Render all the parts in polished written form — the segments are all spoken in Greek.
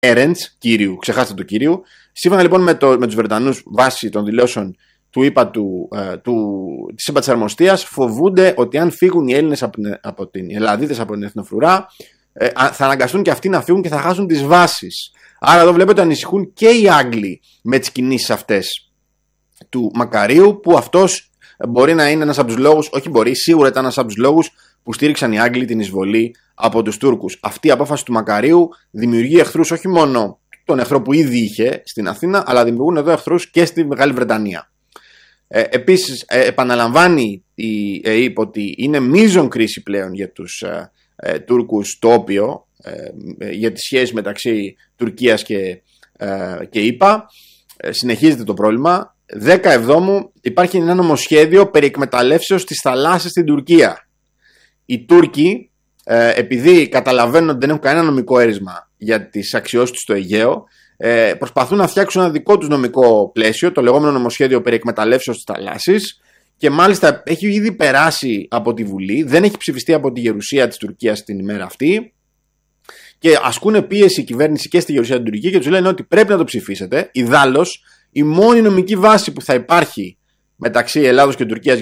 Έρεντς, κύριου, ξεχάστε το κύριο. Σύμφωνα λοιπόν με τους Βρετανούς, βάσει των δηλώσεων του ΙΠΑ της ΥΠΑ της Αρμοστίας, φοβούνται ότι αν φύγουν οι Έλληνες οι Ελλαδίτες από την εθνοφρουρά, θα αναγκαστούν και αυτοί να φύγουν και θα χάσουν τις βάσεις. Άρα εδώ βλέπετε ανησυχούν και οι Άγγλοι με τις κινήσεις αυτές του Μακαρίου, που αυτός μπορεί να είναι ένας από τους λόγους, όχι μπορεί, σίγουρα ήταν ένας από τους λόγους που στήριξαν οι Άγγλοι την εισβολή από τους Τούρκους. Αυτή η απόφαση του Μακαρίου δημιουργεί εχθρούς όχι μόνο τον εχθρό που ήδη είχε στην Αθήνα, αλλά δημιουργούν εδώ εχθρούς και στη Μεγάλη Βρετανία. Επίσης, επαναλαμβάνει η ΕΕΠ ότι είναι μείζον κρίση πλέον για τους Τούρκους το όπιο, για τις σχέσεις μεταξύ Τουρκίας και ΙΠΑ. Συνεχίζεται το πρόβλημα. 17 υπάρχει ένα νομοσχέδιο περί εκμεταλλεύσεως της θαλάσσης στην Τουρκία. Οι Τούρκοι, επειδή καταλαβαίνουν ότι δεν έχουν κανένα νομικό έρισμα για τις αξιώσεις τους στο Αιγαίο, προσπαθούν να φτιάξουν ένα δικό τους νομικό πλαίσιο, το λεγόμενο νομοσχέδιο περί εκμεταλλεύσεως της θαλάσσης, και μάλιστα έχει ήδη περάσει από τη Βουλή, δεν έχει ψηφιστεί από τη Γερουσία της Τουρκίας την ημέρα αυτή, και ασκούν πίεση η κυβέρνηση και στη Γερουσία την Τουρκία και τους λένε ότι πρέπει να το ψηφίσετε. Ιδάλλως, η μόνη νομική βάση που θα υπάρχει μεταξύ Ελλάδος και Τουρκίας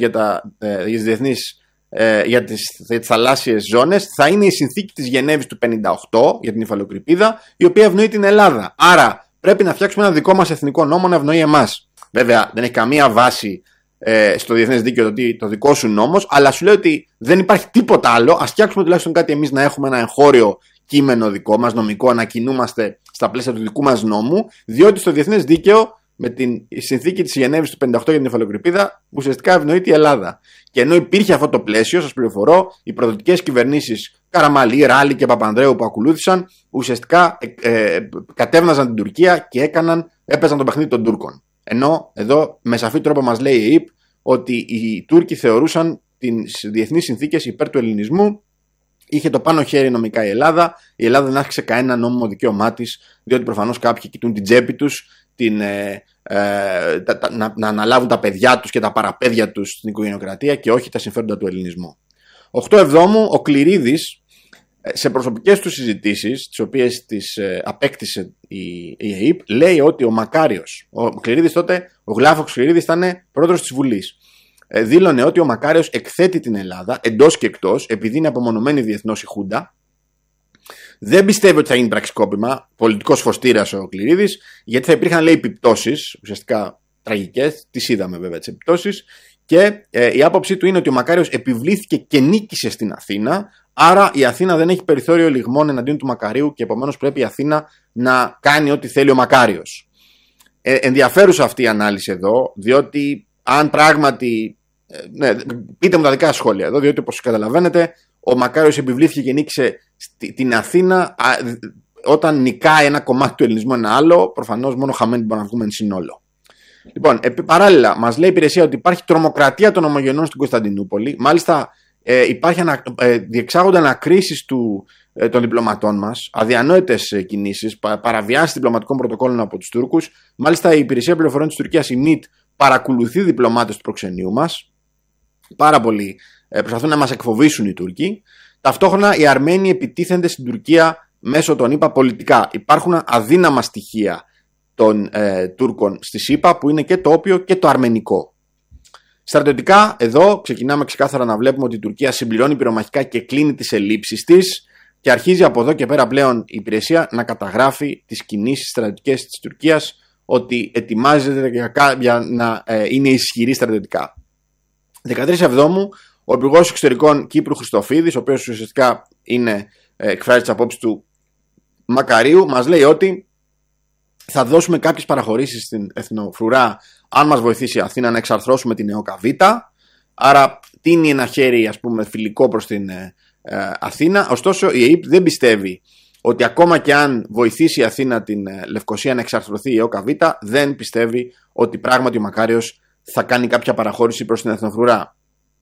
για τις θαλάσσιες ζώνες θα είναι η συνθήκη της Γενέβης του 1958 για την υφαλοκρηπίδα, η οποία ευνοεί την Ελλάδα. Άρα πρέπει να φτιάξουμε ένα δικό μας εθνικό νόμο να ευνοεί εμάς. Βέβαια δεν έχει καμία βάση στο διεθνές δίκαιο το δικό σου νόμος, αλλά σου λέει ότι δεν υπάρχει τίποτα άλλο. Ας φτιάξουμε τουλάχιστον κάτι εμείς, να έχουμε ένα εγχώριο κείμενο δικό μας, νομικό, να κινούμαστε στα πλαίσια του δικού μας νόμου, διότι στο διεθνές δίκαιο με την συνθήκη της Γενέβης του 1958 για την υφαλοκρηπίδα ουσιαστικά ευνοείται η Ελλάδα. Και ενώ υπήρχε αυτό το πλαίσιο, σας πληροφορώ, οι προδοτικές κυβερνήσεις Καραμαλή, Ράλη και Παπανδρέου που ακολούθησαν ουσιαστικά κατέβναζαν την Τουρκία και έπαιζαν το παιχνίδι των Τούρκων. Ενώ εδώ με σαφή τρόπο μας λέει η ΕΕΠ ότι οι Τούρκοι θεωρούσαν τις διεθνείς συνθήκες υπέρ του ελληνισμού. Είχε το πάνω χέρι νομικά η Ελλάδα. Η Ελλάδα δεν άσκησε κανένα νόμιμο δικαίωμά της, διότι προφανώς κάποιοι κοιτούν την τσέπη τους, να αναλάβουν τα παιδιά τους και τα παραπέδια τους στην οικογενειοκρατία και όχι τα συμφέροντα του ελληνισμού. 8 ο Κληρίδης, σε προσωπικές του συζητήσεις, τις οποίες τις απέκτησε η ΕΕΠ, λέει ότι ο Μακάριος, ο Κληρίδης τότε, ο Γλάφος Κληρίδης ήταν πρόεδρος της Βουλής, δήλωνε ότι ο Μακάριος εκθέτει την Ελλάδα εντός και εκτός, επειδή είναι απομονωμένη διεθνώς η Χούντα. Δεν πιστεύει ότι θα γίνει πραξικόπημα, πολιτικός φωστήρας ο Κληρίδης, γιατί θα υπήρχαν, λέει, επιπτώσεις, ουσιαστικά τραγικές, τις είδαμε βέβαια τις επιπτώσεις, και η άποψή του είναι ότι ο Μακάριος επιβλήθηκε και νίκησε στην Αθήνα, άρα η Αθήνα δεν έχει περιθώριο λιγμών εναντίον του Μακαρίου και επομένως πρέπει η Αθήνα να κάνει ό,τι θέλει ο Μακάριος. Ενδιαφέρουσα αυτή η ανάλυση εδώ, διότι αν πράγματι. Ναι, πείτε μου τα δικά σχόλια εδώ, διότι όπως καταλαβαίνετε, ο Μακάριος επιβλήθηκε και νίκησε την Αθήνα. Όταν νικάει ένα κομμάτι του ελληνισμού ένα άλλο, προφανώς μόνο χαμένοι μπορούν να βγούμε εν συνόλο. Λοιπόν, παράλληλα, μας λέει η υπηρεσία ότι υπάρχει τρομοκρατία των ομογενών στην Κωνσταντινούπολη. Μάλιστα, διεξάγονται ανακρίσεις των διπλωματών μας, αδιανόητες κινήσεις, παραβιάσεις διπλωματικών πρωτοκόλων από τους Τούρκους. Μάλιστα, η υπηρεσία πληροφοριών της Τουρκίας, η ΜΙΤ, παρακολουθεί διπλωμάτες του προξενείου μας. Πάρα πολύ προσπαθούν να μας εκφοβήσουν οι Τούρκοι. Ταυτόχρονα οι Αρμένοι επιτίθενται στην Τουρκία μέσω των ΗΠΑ πολιτικά. Υπάρχουν αδύναμα στοιχεία των Τούρκων στη ΣΥΠΑ που είναι και το όπιο και το αρμενικό. Στρατιωτικά, εδώ ξεκινάμε ξεκάθαρα να βλέπουμε ότι η Τουρκία συμπληρώνει πυρομαχικά και κλείνει τις ελλείψεις της και αρχίζει από εδώ και πέρα πλέον η υπηρεσία να καταγράφει τις κινήσεις στρατιωτικές της Τουρκίας, ότι ετοιμάζεται για να είναι ισχυρή στρατιωτικά. 13 ο Υπουργός Εξωτερικών Κύπρου Χριστοφίδης, ο οποίος ουσιαστικά εκφράζει τις απόψεις του Μακαρίου, μας λέει ότι θα δώσουμε κάποιες παραχωρήσεις στην εθνοφρουρά αν μας βοηθήσει η Αθήνα να εξαρθρώσουμε την ΕΟΚΑ Β. Άρα τίνει ένα χέρι, ας πούμε, φιλικό προς την Αθήνα. Ωστόσο η ΕΕΠ δεν πιστεύει ότι ακόμα και αν βοηθήσει η Αθήνα την Λευκοσία να εξαρθρωθεί η ΕΟΚΑ Β, δεν πιστεύει ότι πράγματι ο Μακάριος θα κάνει κάποια παραχώρηση προς την εθνοφρουρά.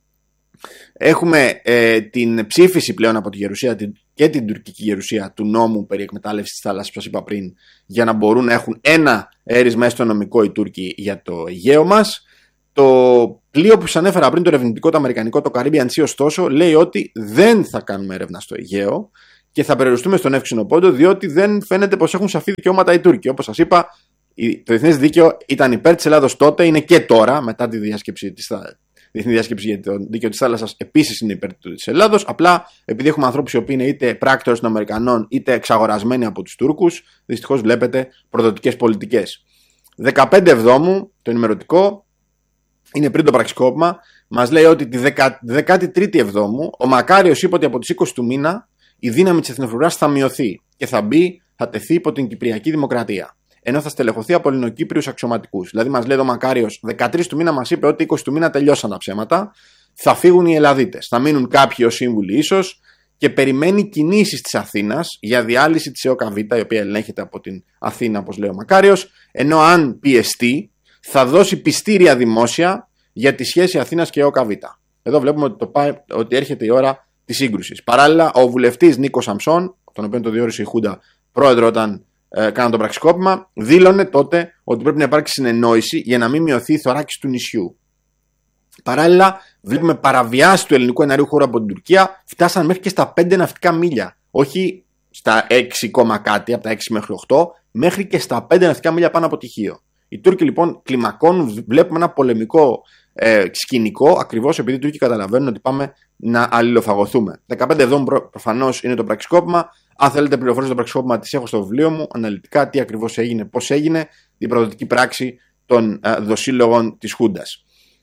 Έχουμε την ψήφιση πλέον από τη Γερουσία και την τουρκική Γερουσία του νόμου περί εκμετάλλευσης της θάλασσας, που σας είπα πριν, για να μπορούν να έχουν ένα έρισμα έστω νομικό οι Τούρκοι για το Αιγαίο μας. Το πλοίο που σας ανέφερα πριν, το ερευνητικό, το αμερικανικό, το Caribbean Sea, ωστόσο, λέει ότι δεν θα κάνουμε έρευνα στο Αιγαίο και θα περιοριστούμε στον εύξηνο πόντο, διότι δεν φαίνεται πως έχουν σαφή δικαιώματα οι Τούρκοι. Όπως σας είπα, το διεθνές δίκαιο ήταν υπέρ της Ελλάδος τότε, είναι και τώρα, μετά τη διάσκεψη διεθνή διάσκεψη για το δίκαιο της θάλασσας, επίσης είναι υπέρ της Ελλάδος. Απλά επειδή έχουμε ανθρώπους οι οποίοι είναι είτε πράκτορες των Αμερικανών είτε εξαγορασμένοι από τους Τούρκους, δυστυχώς βλέπετε προδοτικές πολιτικές. 15 Εβδόμου, το ενημερωτικό, είναι πριν το πραξικόπημα, μας λέει ότι τη 13η Εβδόμου ο Μακάριος είπε ότι από τις 20 του μήνα η δύναμη της εθνοφρουράς θα μειωθεί και θα τεθεί υπό την Κυπριακή Δημοκρατία. Ενώ θα στελεχωθεί από Ελληνοκύπριους αξιωματικούς. Δηλαδή, μας λέει ο Μακάριος, 13 του μήνα μας είπε ότι 20 του μήνα τελειώσαν τα ψέματα, θα φύγουν οι Ελλαδίτες. Θα μείνουν κάποιοι ως σύμβουλοι ίσως και περιμένει κινήσεις της Αθήνας για διάλυση της ΕΟΚΑΒ, η οποία ελέγχεται από την Αθήνα, όπως λέει ο Μακάριος, ενώ αν πιεστεί, θα δώσει πιστήρια δημόσια για τη σχέση Αθήνας και ΕΟΚΑΒ. Εδώ βλέπουμε ότι έρχεται η ώρα της σύγκρουσης. Παράλληλα, ο βουλευτής Νίκος Σαμψών, τον οποίο το διόρισε η Χούντα πρόεδρο όταν κάναν το πραξικόπημα, δήλωνε τότε ότι πρέπει να υπάρξει συνεννόηση για να μην μειωθεί η θωράκιση του νησιού. Παράλληλα, βλέπουμε παραβιάσεις του ελληνικού εναερίου χώρου από την Τουρκία, φτάσαν μέχρι και στα 5 ναυτικά μίλια. Όχι στα 6, κάτι, από τα 6 μέχρι 8, μέχρι και στα 5 ναυτικά μίλια πάνω από τυχείο. Οι Τούρκοι λοιπόν κλιμακώνουν, βλέπουμε ένα πολεμικό σκηνικό, ακριβώς επειδή οι Τούρκοι καταλαβαίνουν ότι πάμε να αλληλοφαγωθούμε. 15 Εβδόμου προφανώς είναι το πραξικόπημα. Αν θέλετε πληροφορίες για το πραξικόπημα, τις έχω στο βιβλίο μου, αναλυτικά τι ακριβώς έγινε, πώς έγινε, την προδοτική πράξη των δοσύλλογων της Χούντας.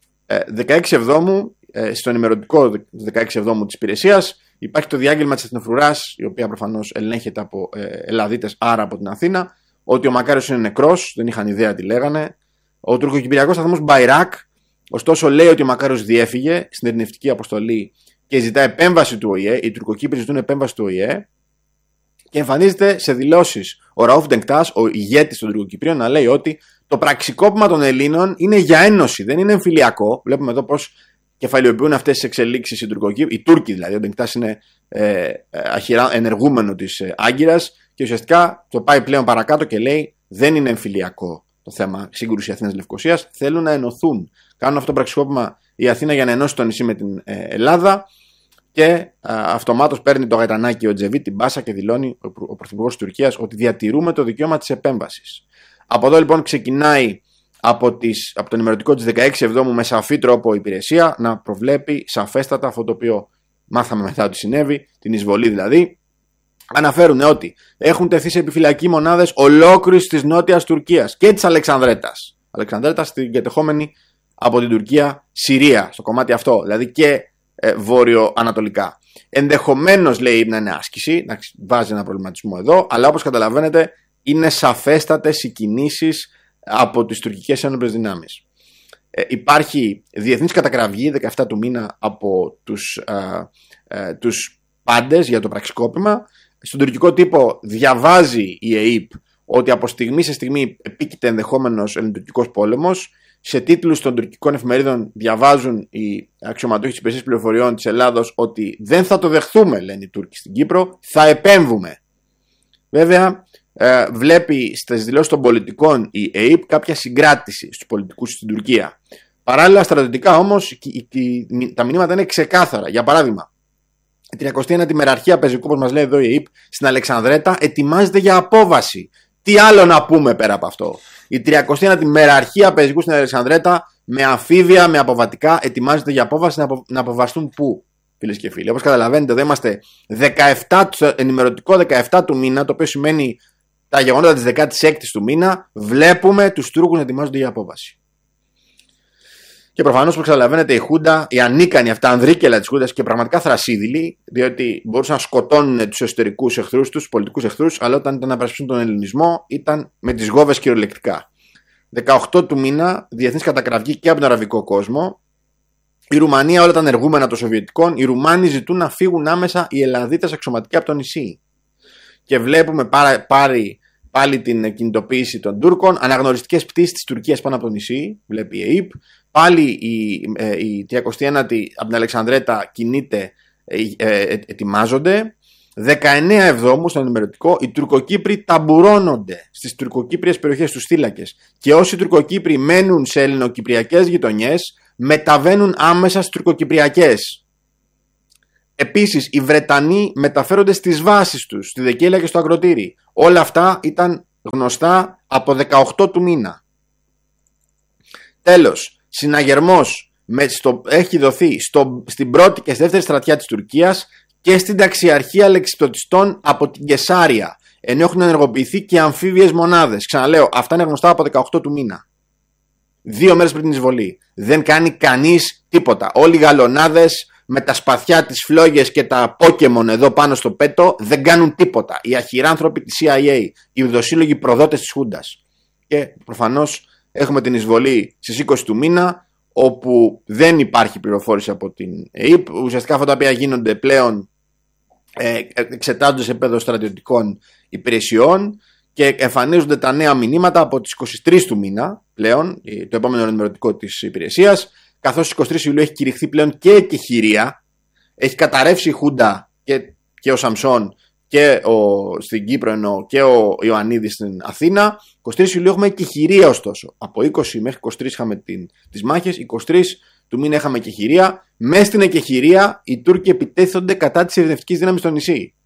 16 Εβδόμου, στο ενημερωτικό 16 Εβδόμου της υπηρεσίας, υπάρχει το διάγγελμα της εθνοφρουράς, η οποία προφανώς ελέγχεται από Ελλαδίτες, άρα από την Αθήνα, ότι ο Μακάριος είναι νεκρός, δεν είχαν ιδέα τι λέγανε. Ο τουρκοκυπριακός σταθμός Μπαϊράκ, ωστόσο, λέει ότι ο Μακάριος διέφυγε στην ειρηνευτική αποστολή και ζητά επέμβαση του ΟΗΕ. Οι Τουρκοκύπροι ζητούν επέμβαση του ΟΗΕ. Και εμφανίζεται σε δηλώσεις ο Ραούφ Ντενκτάς, ο ηγέτης των Τουρκοκυπρίων, να λέει ότι το πραξικόπημα των Ελλήνων είναι για ένωση, δεν είναι εμφυλιακό. Βλέπουμε εδώ πώς κεφαλαιοποιούν αυτές τις εξελίξεις οι Τούρκοι, δηλαδή. Ο Ντενκτάς είναι αχυρά ενεργούμενο της Άγκυρας και ουσιαστικά το πάει πλέον παρακάτω και λέει δεν είναι εμφυλιακό το θέμα σύγκρουση Αθήνας-Λευκωσίας. Θέλουν να ενωθούν. Κάνουν αυτό το πραξικόπημα η Αθήνα για να ενώσει το νησί με την Ελλάδα. Και αυτομάτως παίρνει το γαϊτανάκι ο Τζεβί την πάσα και δηλώνει ο Πρωθυπουργός της Τουρκίας ότι διατηρούμε το δικαίωμα της επέμβασης. Από εδώ λοιπόν ξεκινάει από το ενημερωτικό της 16 Εβδόμου με σαφή τρόπο η υπηρεσία να προβλέπει σαφέστατα αυτό το οποίο μάθαμε μετά ότι συνέβη, την εισβολή δηλαδή. Αναφέρουν ότι έχουν τεθεί σε επιφυλακή μονάδες ολόκληρης της νότιας Τουρκίας και της Αλεξανδρέτας. Αλεξανδρέτα στην κατεχόμενη από την Τουρκία Συρία, στο κομμάτι αυτό, δηλαδή και βόρειο-ανατολικά. Ενδεχομένως, λέει, να είναι άσκηση, να βάζει ένα προβληματισμό εδώ, αλλά όπως καταλαβαίνετε είναι σαφέστατες οι κινήσεις από τις τουρκικές ένοπλες δυνάμεις. Υπάρχει διεθνής κατακραυγή 17 του μήνα από τους πάντες για το πραξικόπημα. Στον τουρκικό τύπο διαβάζει η ΕΕΠ ότι από στιγμή σε στιγμή επίκειται ενδεχόμενος ελληνοτουρκικός πόλεμος. Σε τίτλους των τουρκικών εφημερίδων διαβάζουν οι αξιωματούχοι της υπηρεσίας πληροφοριών της Ελλάδος ότι δεν θα το δεχθούμε, λένε οι Τούρκοι στην Κύπρο, θα επέμβουμε. Βέβαια, βλέπει στις δηλώσεις των πολιτικών η ΕΕΠ κάποια συγκράτηση στους πολιτικούς στην Τουρκία. Παράλληλα, στρατιωτικά όμως, τα μηνύματα είναι ξεκάθαρα. Για παράδειγμα, η 39η μεραρχία πεζικού, όπως μας λέει εδώ η ΕΕΠ, στην Αλεξανδρέτα ετοιμάζεται για απόβαση. Τι άλλο να πούμε πέρα από αυτό. Η 39η μεραρχία πεζικού στην Αλεξανδρέτα με αμφίβια, με αποβατικά ετοιμάζεται για απόβαση να αποβαστούν πού, φίλες και φίλοι. Όπως καταλαβαίνετε, εδώ είμαστε 17, ενημερωτικό 17 του μήνα, το οποίο σημαίνει τα γεγονότα της 16ης του μήνα, βλέπουμε τους Τούρκους να ετοιμάζονται για απόβαση. Και προφανώς, όπως καταλαβαίνετε, η Χούντα, η ανίκανη αυτά ανδρίκελα της Χούντας και πραγματικά θρασίδηλοι, διότι μπορούσαν να σκοτώνουν τους εσωτερικούς εχθρούς τους, πολιτικούς εχθρούς, αλλά όταν ήταν να περασπίσουν τον ελληνισμό, ήταν με τις γόβες κυριολεκτικά. 18 του μήνα, διεθνής κατακραυγή και από τον αραβικό κόσμο. Η Ρουμανία, όλα τα ενεργούμενα των Σοβιετικών, οι Ρουμάνοι ζητούν να φύγουν άμεσα οι Ελλαδίτες αξιωματικοί από το νησί. Και βλέπουμε πάλι την κινητοποίηση των Τούρκων, αναγνωριστικές πτήσεις της Τουρκίας πάνω από το νησί, βλέπει η ΕΕΠ. Πάλι η 39η από την Αλεξανδρέτα κινείται, ετοιμάζονται. 19 Εβδόμου στο ενημερωτικό οι Τουρκοκύπροι ταμπουρώνονται στις τουρκοκύπριες περιοχές, τους θύλακες. Και όσοι Τουρκοκύπροι μένουν σε ελληνοκυπριακές γειτονιές μεταβαίνουν άμεσα στις τουρκοκυπριακές. Επίσης, οι Βρετανοί μεταφέρονται στις βάσεις τους, στη Δεκέλεια και στο Ακροτήρι. Όλα αυτά ήταν γνωστά από 18 του μήνα. Τέλος, συναγερμός έχει δοθεί στην πρώτη και στη δεύτερη στρατιά της Τουρκίας και στην ταξιαρχία λεξιπτωτιστών από την Κεσάρια, ενώ έχουν ενεργοποιηθεί και αμφίβιες μονάδες. Ξαναλέω, αυτά είναι γνωστά από 18 του μήνα. 2 μέρες πριν την εισβολή. Δεν κάνει κανείς τίποτα. Όλοι οι γαλονάδες με τα σπαθιά, τις φλόγες και τα Pokemon εδώ πάνω στο πέτο δεν κάνουν τίποτα. Οι αχυράνθρωποι της CIA, οι ουδοσύλλογοι προδότες της Χούντας. Και προφανώς έχουμε την εισβολή στις 20 του μήνα, όπου δεν υπάρχει πληροφόρηση από την ΕΕΠ. Ουσιαστικά αυτά τα οποία γίνονται πλέον εξετάζονται σε επίπεδο στρατιωτικών υπηρεσιών και εμφανίζονται τα νέα μηνύματα από τις 23 του μήνα πλέον, το επόμενο ενημερωτικό της υπηρεσίας, καθώς στις 23 Ιουλίου έχει κηρυχθεί πλέον και εκεχηρία, έχει καταρρεύσει η Χούντα και ο Σαμσόν και στην Κύπρο ενώ και ο Ιωαννίδης στην Αθήνα. 23 Ιουλίου έχουμε εκεχηρία ωστόσο. Από 20 μέχρι 23 είχαμε τις μάχες, 23 του μήνα είχαμε εκεχηρία. Μέσα στην εκεχηρία οι Τούρκοι επιτέθονται κατά της ειρηνευτικής δύναμης στο νησί.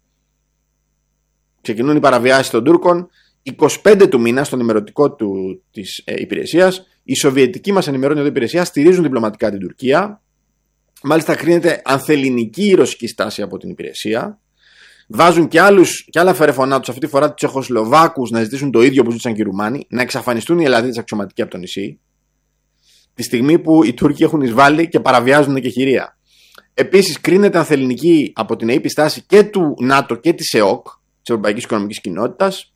Ξεκινούν οι παραβιάσεις των Τούρκων. 25 του μήνα, στον ενημερωτικό της υπηρεσίας, οι Σοβιετικοί μας ενημερώνουν εδώ υπηρεσία, στηρίζουν διπλωματικά την Τουρκία. Μάλιστα, κρίνεται ανθελληνική η ρωσική στάση από την υπηρεσία. Βάζουν και άλλα φερεφωνά τους, αυτή τη φορά τους Τσεχοσλοβάκους, να ζητήσουν το ίδιο που ζήτησαν και οι Ρουμάνοι, να εξαφανιστούν οι Ελλαδίτες αξιωματικοί από το νησί, τη στιγμή που οι Τούρκοι έχουν εισβάλει και παραβιάζουν εκεχηρία. Επίσης, κρίνεται ανθελληνική από την ΕΕΠ στάση και του ΝΑΤΟ και της ΕΟΚ, της Ευρωπαϊκής Οικονομικής Κοινότητας.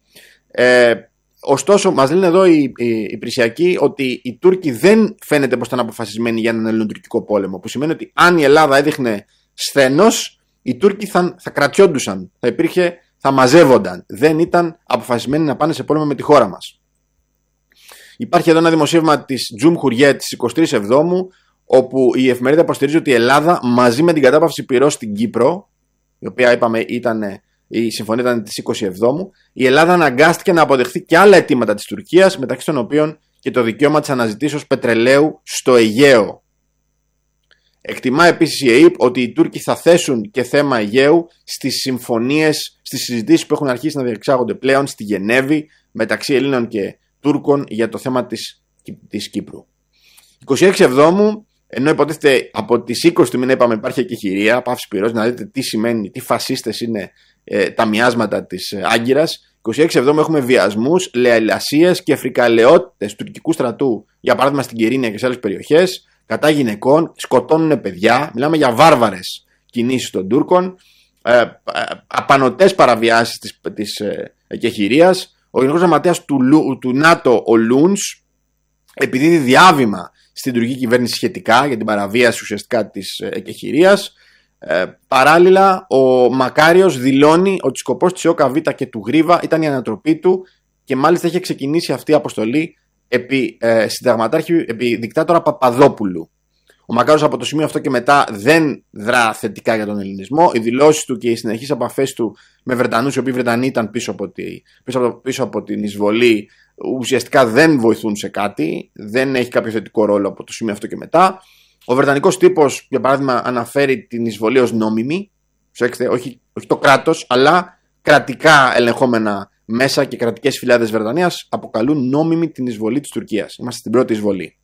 Ωστόσο, μας λένε εδώ οι υπηρεσιακοί ότι οι Τούρκοι δεν φαίνεται πως ήταν αποφασισμένοι για έναν ελληνοτουρκικό πόλεμο. Που σημαίνει ότι αν η Ελλάδα έδειχνε σθένος, οι Τούρκοι θα κρατιόντουσαν, θα μαζεύονταν. Δεν ήταν αποφασισμένοι να πάνε σε πόλεμο με τη χώρα μας. Υπάρχει εδώ ένα δημοσίευμα της Cumhuriyet της 23 Εβδόμου, όπου η εφημερίδα υποστηρίζει ότι η Ελλάδα μαζί με την κατάπαυση πυρός στην Κύπρο, η οποία είπαμε η συμφωνία ήταν της 27 Εβδόμου, η Ελλάδα αναγκάστηκε να αποδεχθεί και άλλα αιτήματα της Τουρκίας, μεταξύ των οποίων και το δικαίωμα της αναζητήσεως πετρελαίου στο Αιγαίο. Εκτιμά επίσης η ΕΕΠ ότι οι Τούρκοι θα θέσουν και θέμα Αιγαίου στις συμφωνίες, στις συζητήσεις που έχουν αρχίσει να διεξάγονται πλέον στη Γενέβη μεταξύ Ελλήνων και Τούρκων για το θέμα της Κύπρου. 26 Εβδόμου, ενώ υποτίθεται από τις 20 του μήνα είπαμε υπάρχει εκεχηρία, πάυση πυρός, να δείτε τι σημαίνει, τι φασίστες είναι τα μοιάσματα της Άγκυρας. 26 Εβδόμου έχουμε βιασμούς, λαιλασίες και φρικαλαιότητες τουρκικού στρατού, για παράδειγμα στην Κερίνια και σε άλλες περιοχές, κατά γυναικών, σκοτώνουν παιδιά, μιλάμε για βάρβαρες κινήσεις των Τούρκων, απανωτές παραβιάσεις της εκεχηρίας. Ο Γενικός Γραμματέας του ΝΑΤΟ, ο Λούνς, επιδίδει διάβημα στην τουρκική κυβέρνηση σχετικά για την παραβίαση ουσιαστικά της εκεχηρίας. Παράλληλα, ο Μακάριος δηλώνει ότι σκοπός της ΟΚΒ και του Γρίβα ήταν η ανατροπή του και μάλιστα είχε ξεκινήσει αυτή η αποστολή επί δικτάτορα Παπαδόπουλου. Ο Μακάριος από το σημείο αυτό και μετά δεν δρά θετικά για τον ελληνισμό. Οι δηλώσεις του και οι συνεχείς επαφές του με Βρετανούς, οι οποίοι Βρετανοί ήταν πίσω από την εισβολή, ουσιαστικά δεν βοηθούν σε κάτι. Δεν έχει κάποιο θετικό ρόλο από το σημείο αυτό και μετά. Ο βρετανικός τύπος, για παράδειγμα, αναφέρει την εισβολή ως νόμιμη. Όχι το κράτος, αλλά κρατικά ελεγχόμενα μέσα και κρατικές φυλάδες Βρετανίας αποκαλούν νόμιμη την εισβολή της Τουρκίας. Είμαστε στην πρώτη εισβολή.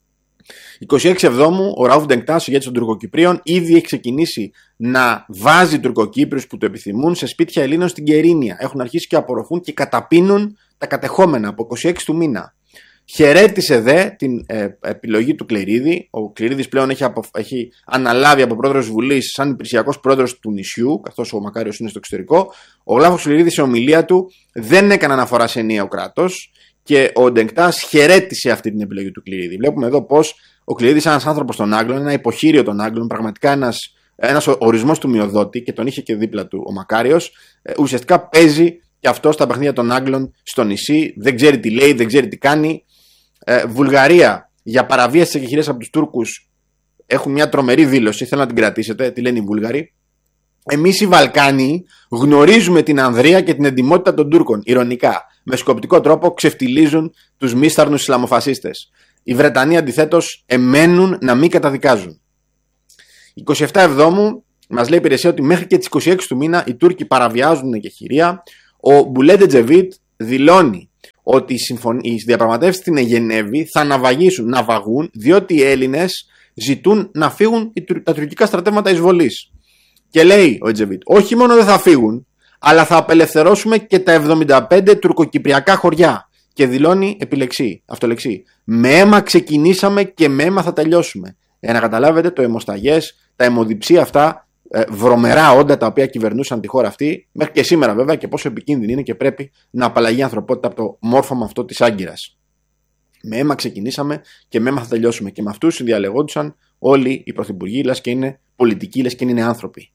26 Εβδόμου, ο Ραούφ Ντενκτάς, ο ηγέτης των Τουρκοκυπρίων, ήδη έχει ξεκινήσει να βάζει Τουρκοκύπριους που το επιθυμούν σε σπίτια Ελλήνων στην Κερίνια. Έχουν αρχίσει και απορροφούν και καταπίνουν τα κατεχόμενα από 26 του μήνα. Χαιρέτησε δε την επιλογή του Κλερίδη. Ο Κλερίδης πλέον έχει αναλάβει από πρόεδρος Βουλής σαν υπηρεσιακός πρόεδρος του νησιού, καθώς ο Μακάριος είναι στο εξωτερικό. Ο Γλάφος Κλερίδης σε ομιλία του δεν έκανε αναφορά σε ενιαίο κράτος και ο Ντενκτάς χαιρέτησε αυτή την επιλογή του Κλερίδη. Βλέπουμε εδώ πως ο Κλερίδης είναι ένας άνθρωπος των Άγγλων, ένα υποχείριο των Άγγλων, πραγματικά ένας ορισμός του μειοδότη και τον είχε και δίπλα του ο Μακάριος. Ουσιαστικά παίζει και αυτό στα παιχνίδια των Άγγλων στο νησί, δεν ξέρει τι λέει, δεν ξέρει τι κάνει. Βουλγαρία, για παραβίαση της εκεχηρίας από τους Τούρκους, έχουν μια τρομερή δήλωση. Θέλω να την κρατήσετε. Τι λένε οι Βούλγαροι? Εμείς οι Βαλκάνοι γνωρίζουμε την ανδρεία και την εντιμότητα των Τούρκων. Ειρωνικά, με σκοπτικό τρόπο ξεφτιλίζουν τους μίσθαρνους Ισλαμοφασίστες. Οι Βρετανοί αντιθέτως εμένουν να μην καταδικάζουν. 27 Εβδόμου, μας λέει η υπηρεσία ότι μέχρι και τις 26 του μήνα οι Τούρκοι παραβιάζουν την εκεχηρία. Ο Μπουλέντ Ετζεβίτ δηλώνει ότι οι διαπραγματεύσεις στην Γενέβη θα ναυαγούν, διότι οι Έλληνες ζητούν να φύγουν τα τουρκικά στρατεύματα εισβολής. Και λέει ο Ετζεβίτ, όχι μόνο δεν θα φύγουν, αλλά θα απελευθερώσουμε και τα 75 τουρκοκυπριακά χωριά. Και δηλώνει αυτολεξή, με αίμα ξεκινήσαμε και με αίμα θα τελειώσουμε. Για να καταλάβετε το αιμοσταγές, τα αιμοδιψία αυτά, βρωμερά όντα τα οποία κυβερνούσαν τη χώρα αυτή, μέχρι και σήμερα βέβαια, και πόσο επικίνδυνη είναι και πρέπει να απαλλαγεί η ανθρωπότητα από το μόρφωμα αυτό της Άγκυρας. Με αίμα ξεκινήσαμε και με αίμα θα τελειώσουμε. Και με αυτούς συνδιαλεγόντουσαν όλοι οι πρωθυπουργοί, λες και είναι πολιτικοί, λες και είναι άνθρωποι.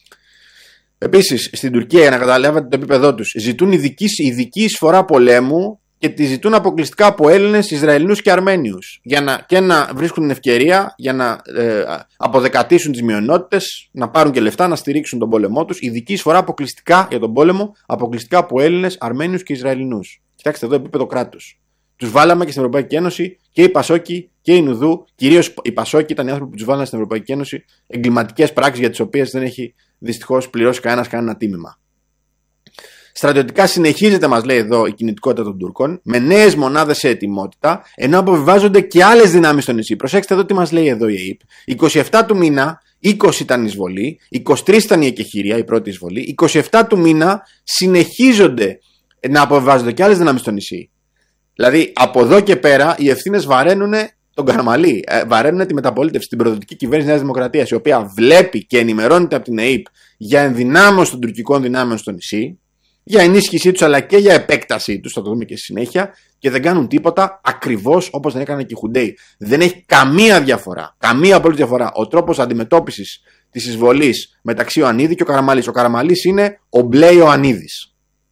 Επίσης, στην Τουρκία, για να καταλάβετε το επίπεδό τους, ζητούν ειδική εισφορά πολέμου και τη ζητούν αποκλειστικά από Έλληνες, Ισραηλινούς και Αρμένιους. Και να βρίσκουν την ευκαιρία για να αποδεκατήσουν τις μειονότητες, να πάρουν και λεφτά, να στηρίξουν τον πόλεμό τους. Ειδική εισφορά αποκλειστικά για τον πόλεμο, αποκλειστικά από Έλληνες, Αρμένιους και Ισραηλινούς. Κοιτάξτε εδώ επίπεδο κράτους. Τους βάλαμε και στην Ευρωπαϊκή Ένωση και οι Πασόκοι και οι Νουδού, κυρίως οι Πασόκοι ήταν οι άνθρωποι που τους βάλανε στην Ευρωπαϊκή Ένωση, εγκληματικές πράξεις για τις οποίες δεν έχει δυστυχώς πληρώσει κανένα τίμημα. Στρατιωτικά συνεχίζεται, μας λέει εδώ, η κινητικότητα των Τούρκων, με νέες μονάδες σε ετοιμότητα, ενώ αποβιβάζονται και άλλες δυνάμεις στο νησί. Προσέξτε εδώ τι μας λέει εδώ η ΑΕΠ. 27 του μήνα, 20 ήταν η εισβολή, 23 ήταν η εκεχηρία, η πρώτη εισβολή, 27 του μήνα συνεχίζονται να αποβιβάζονται και άλλες δυνάμεις στο νησί. Δηλαδή, από εδώ και πέρα, οι ευθύνες βαραίνουν τον Καραμαλή, βαραίνουν τη μεταπολίτευση, την προδοτική κυβέρνηση Νέας Δημοκρατίας, η οποία βλέπει και ενημερώνεται από την ΑΕΠ για ενδυνάμωση των τουρκικών δυνάμεων στο νησί, για ενίσχυσή τους αλλά και για επέκτασή τους, θα το δούμε και στη συνέχεια, και δεν κάνουν τίποτα ακριβώς όπως δεν έκαναν και οι Χουντέοι. Δεν έχει καμία διαφορά, καμία απολύτως διαφορά ο τρόπος αντιμετώπισης της εισβολής μεταξύ Ιωαννίδη και ο Καραμαλής. Ο Καραμαλής είναι ο μπλε Ιωαννίδης.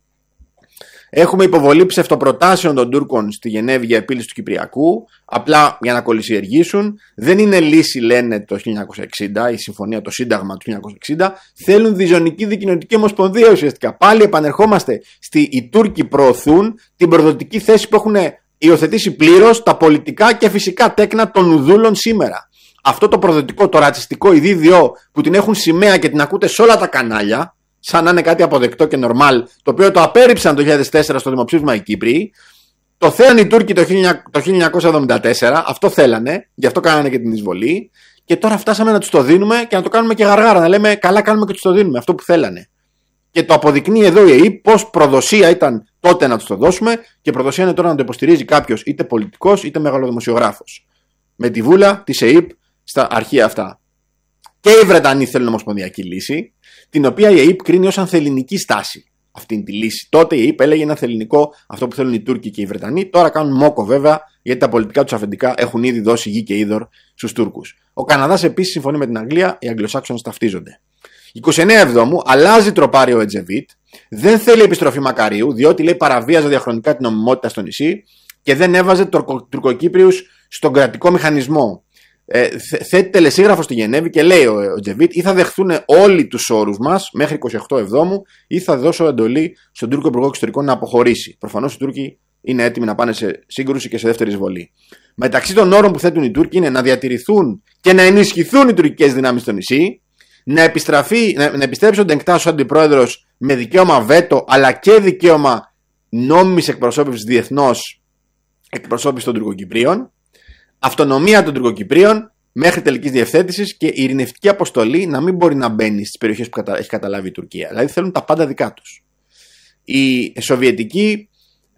Έχουμε υποβολή ψευτοπροτάσεων των Τούρκων στη Γενέβη για επίλυση του Κυπριακού, απλά για να κολυσιεργήσουν. Δεν είναι λύση, λένε, το 1960, η συμφωνία, το Σύνταγμα του 1960. Θέλουν διζωνική δικοινοτική ομοσπονδία ουσιαστικά. Πάλι επανερχόμαστε οι Τούρκοι προωθούν την προδοτική θέση που έχουν υιοθετήσει πλήρως τα πολιτικά και φυσικά τέκνα των Ουδούλων σήμερα. Αυτό το προδοτικό, το ρατσιστικό ειδίδιό που την έχουν σημαία και την ακούτε σε όλα τα κανάλια, σαν να είναι κάτι αποδεκτό και νορμάλ, το οποίο το απέρριψαν το 2004 στο δημοψήφισμα οι Κύπριοι. Το θέλαν οι Τούρκοι το 1974, αυτό θέλανε, γι' αυτό κάνανε και την εισβολή. Και τώρα φτάσαμε να τους το δίνουμε και να το κάνουμε και γαργάρα. Να λέμε καλά, κάνουμε και τους το δίνουμε, αυτό που θέλανε. Και το αποδεικνύει εδώ η ΕΕΠ πως προδοσία ήταν τότε να τους το δώσουμε και προδοσία είναι τώρα να το υποστηρίζει κάποιος είτε πολιτικός είτε μεγαλοδημοσιογράφος. Με τη βούλα της ΕΕΠ στα αρχεία αυτά. Και οι Βρετανοί θέλουν ομοσπονδιακή λύση, την οποία η ΑΕΠ κρίνει ως ανθελληνική στάση. Αυτή τη λύση. Τότε η ΑΕΠ έλεγε ένα θελληνικό αυτό που θέλουν οι Τούρκοι και οι Βρετανοί. Τώρα κάνουν μόκο βέβαια, γιατί τα πολιτικά τους αφεντικά έχουν ήδη δώσει γη και είδωρ στους Τούρκους. Ο Καναδάς επίσης συμφωνεί με την Αγγλία, οι Αγγλοσάξονες ταυτίζονται. 29 Εβδόμου αλλάζει τροπάριο ο Ετζεβίτ, δεν θέλει επιστροφή Μακαρίου, διότι λέει παραβίαζε διαχρονικά την νομιμότητα στο νησί και δεν έβαζε Τουρκοκύπριους στον κρατικό μηχανισμό. Θέτει τελεσίγραφο στη Γενέβη και λέει ο Τζεβίτ, ή θα δεχθούν όλοι τους όρους μας μέχρι 28 Εβδόμου, ή θα δώσω εντολή στον Τούρκο Υπουργό Εξωτερικών να αποχωρήσει. Προφανώς οι Τούρκοι είναι έτοιμοι να πάνε σε σύγκρουση και σε δεύτερη εισβολή. Μεταξύ των όρων που θέτουν οι Τούρκοι είναι να διατηρηθούν και να ενισχυθούν οι τουρκικές δυνάμεις στο νησί, να επιστρέψει ο Ντενκτάς ως αντιπρόεδρος με δικαίωμα βέτο αλλά και δικαίωμα νόμιμης εκπροσώπησης διεθνώς εκπροσώπησης των Τουρκοκυπρίων. Αυτονομία των Τουρκοκυπρίων μέχρι τελικής διευθέτησης και η ειρηνευτική αποστολή να μην μπορεί να μπαίνει στις περιοχές που έχει καταλάβει η Τουρκία. Δηλαδή θέλουν τα πάντα δικά τους. Οι Σοβιετικοί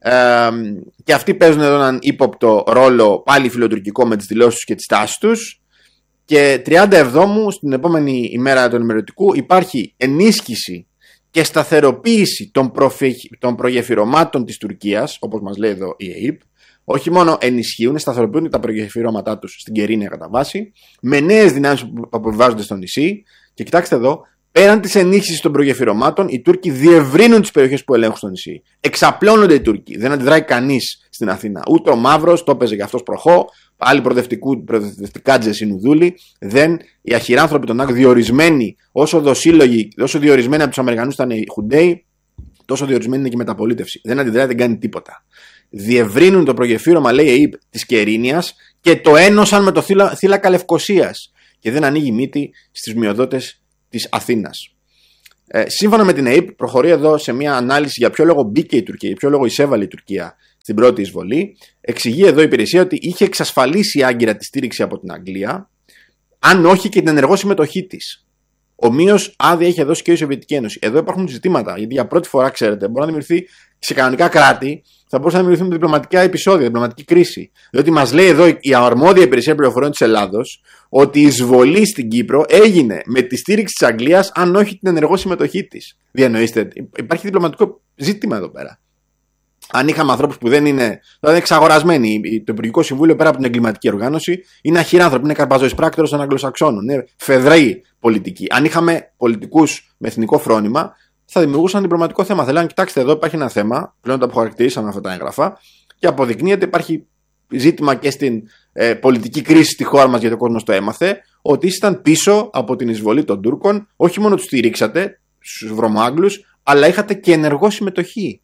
και αυτοί παίζουν εδώ έναν ύποπτο ρόλο πάλι φιλοτουρκικό με τις δηλώσεις τους και τις τάσεις τους. Και 30 Εβδόμου, στην επόμενη ημέρα του ενημερωτικού, υπάρχει ενίσχυση και σταθεροποίηση των προγεφυρωμάτων της Τουρκίας, όπως μας λέει εδώ η ΑΕΠ. Όχι μόνο ενισχύουν, σταθεροποιούν τα προγεφυρώματά τους στην Κερίνια κατά βάση, με νέες δυνάμεις που αποβιβάζονται στο νησί. Και κοιτάξτε εδώ, πέραν της ενίσχυσης των προγεφυρωμάτων, οι Τούρκοι διευρύνουν τις περιοχές που ελέγχουν στο νησί. Εξαπλώνονται οι Τούρκοι. Δεν αντιδράει κανείς στην Αθήνα. Ούτε ο Μαύρος, το έπαιζε για αυτός προχώ. Άλλοι προοδευτικά τζεσινουδούλοι. Οι αχυράνθρωποι των ΑΚ διορισμένοι, όσο διορισμένοι από τους Αμερικανούς ήταν οι Χουντέοι, τόσο διορισμένοι είναι και η μεταπολίτευση. Δεν αντιδράει, δεν κάνει τίποτα. Διευρύνουν το προγεφύρωμα, λέει η ΑΕΠ, της Κερίνιας και το ένωσαν με το θύλακα Λευκωσίας. Και δεν ανοίγει μύτη στις μειοδότες της Αθήνας. Σύμφωνα με την ΑΕΠ, προχωρεί εδώ σε μια ανάλυση για ποιο λόγο μπήκε η Τουρκία, για ποιο λόγο εισέβαλε η Τουρκία στην πρώτη εισβολή. Εξηγεί εδώ η υπηρεσία ότι είχε εξασφαλίσει άγκυρα τη στήριξη από την Αγγλία, αν όχι και την ενεργό συμμετοχή της. Ομοίως, άδεια είχε δώσει και η Σοβιετική Ένωση. Εδώ υπάρχουν ζητήματα, γιατί για πρώτη φορά, ξέρετε, μπορεί να δημιουργηθεί σε κανονικά κράτη, θα μπορούσαν να δημιουργηθούν διπλωματικά επεισόδια, διπλωματική κρίση. Διότι μας λέει εδώ η αρμόδια υπηρεσία πληροφοριών της Ελλάδος ότι η εισβολή στην Κύπρο έγινε με τη στήριξη της Αγγλίας, αν όχι την ενεργό συμμετοχή της. Διανοείστε, υπάρχει διπλωματικό ζήτημα εδώ πέρα. Αν είχαμε ανθρώπους που δεν είναι εξαγορασμένοι, το Υπουργικό Συμβούλιο πέρα από την εγκληματική οργάνωση είναι αχυράνθρωποι, είναι καρπαζοεισπράκτορες των Αγγλοσαξώνων, είναι φεδραίοι πολιτικοί. Αν είχαμε πολιτικούς με εθνικό φρόνημα, θα δημιουργούσαν διπλωματικό θέμα. Θα λέγανε, κοιτάξτε, εδώ υπάρχει ένα θέμα, πλέον το αποχαρακτηρίσαμε αυτά τα έγγραφα, και αποδεικνύεται, υπάρχει ζήτημα και στην πολιτική κρίση στη χώρα μας, γιατί ο κόσμος το έμαθε, ότι ήσταν πίσω από την εισβολή των Τούρκων, όχι μόνο τους στηρίξατε, στους βρωμοάγγλους, αλλά είχατε και ενεργό συμμετοχή.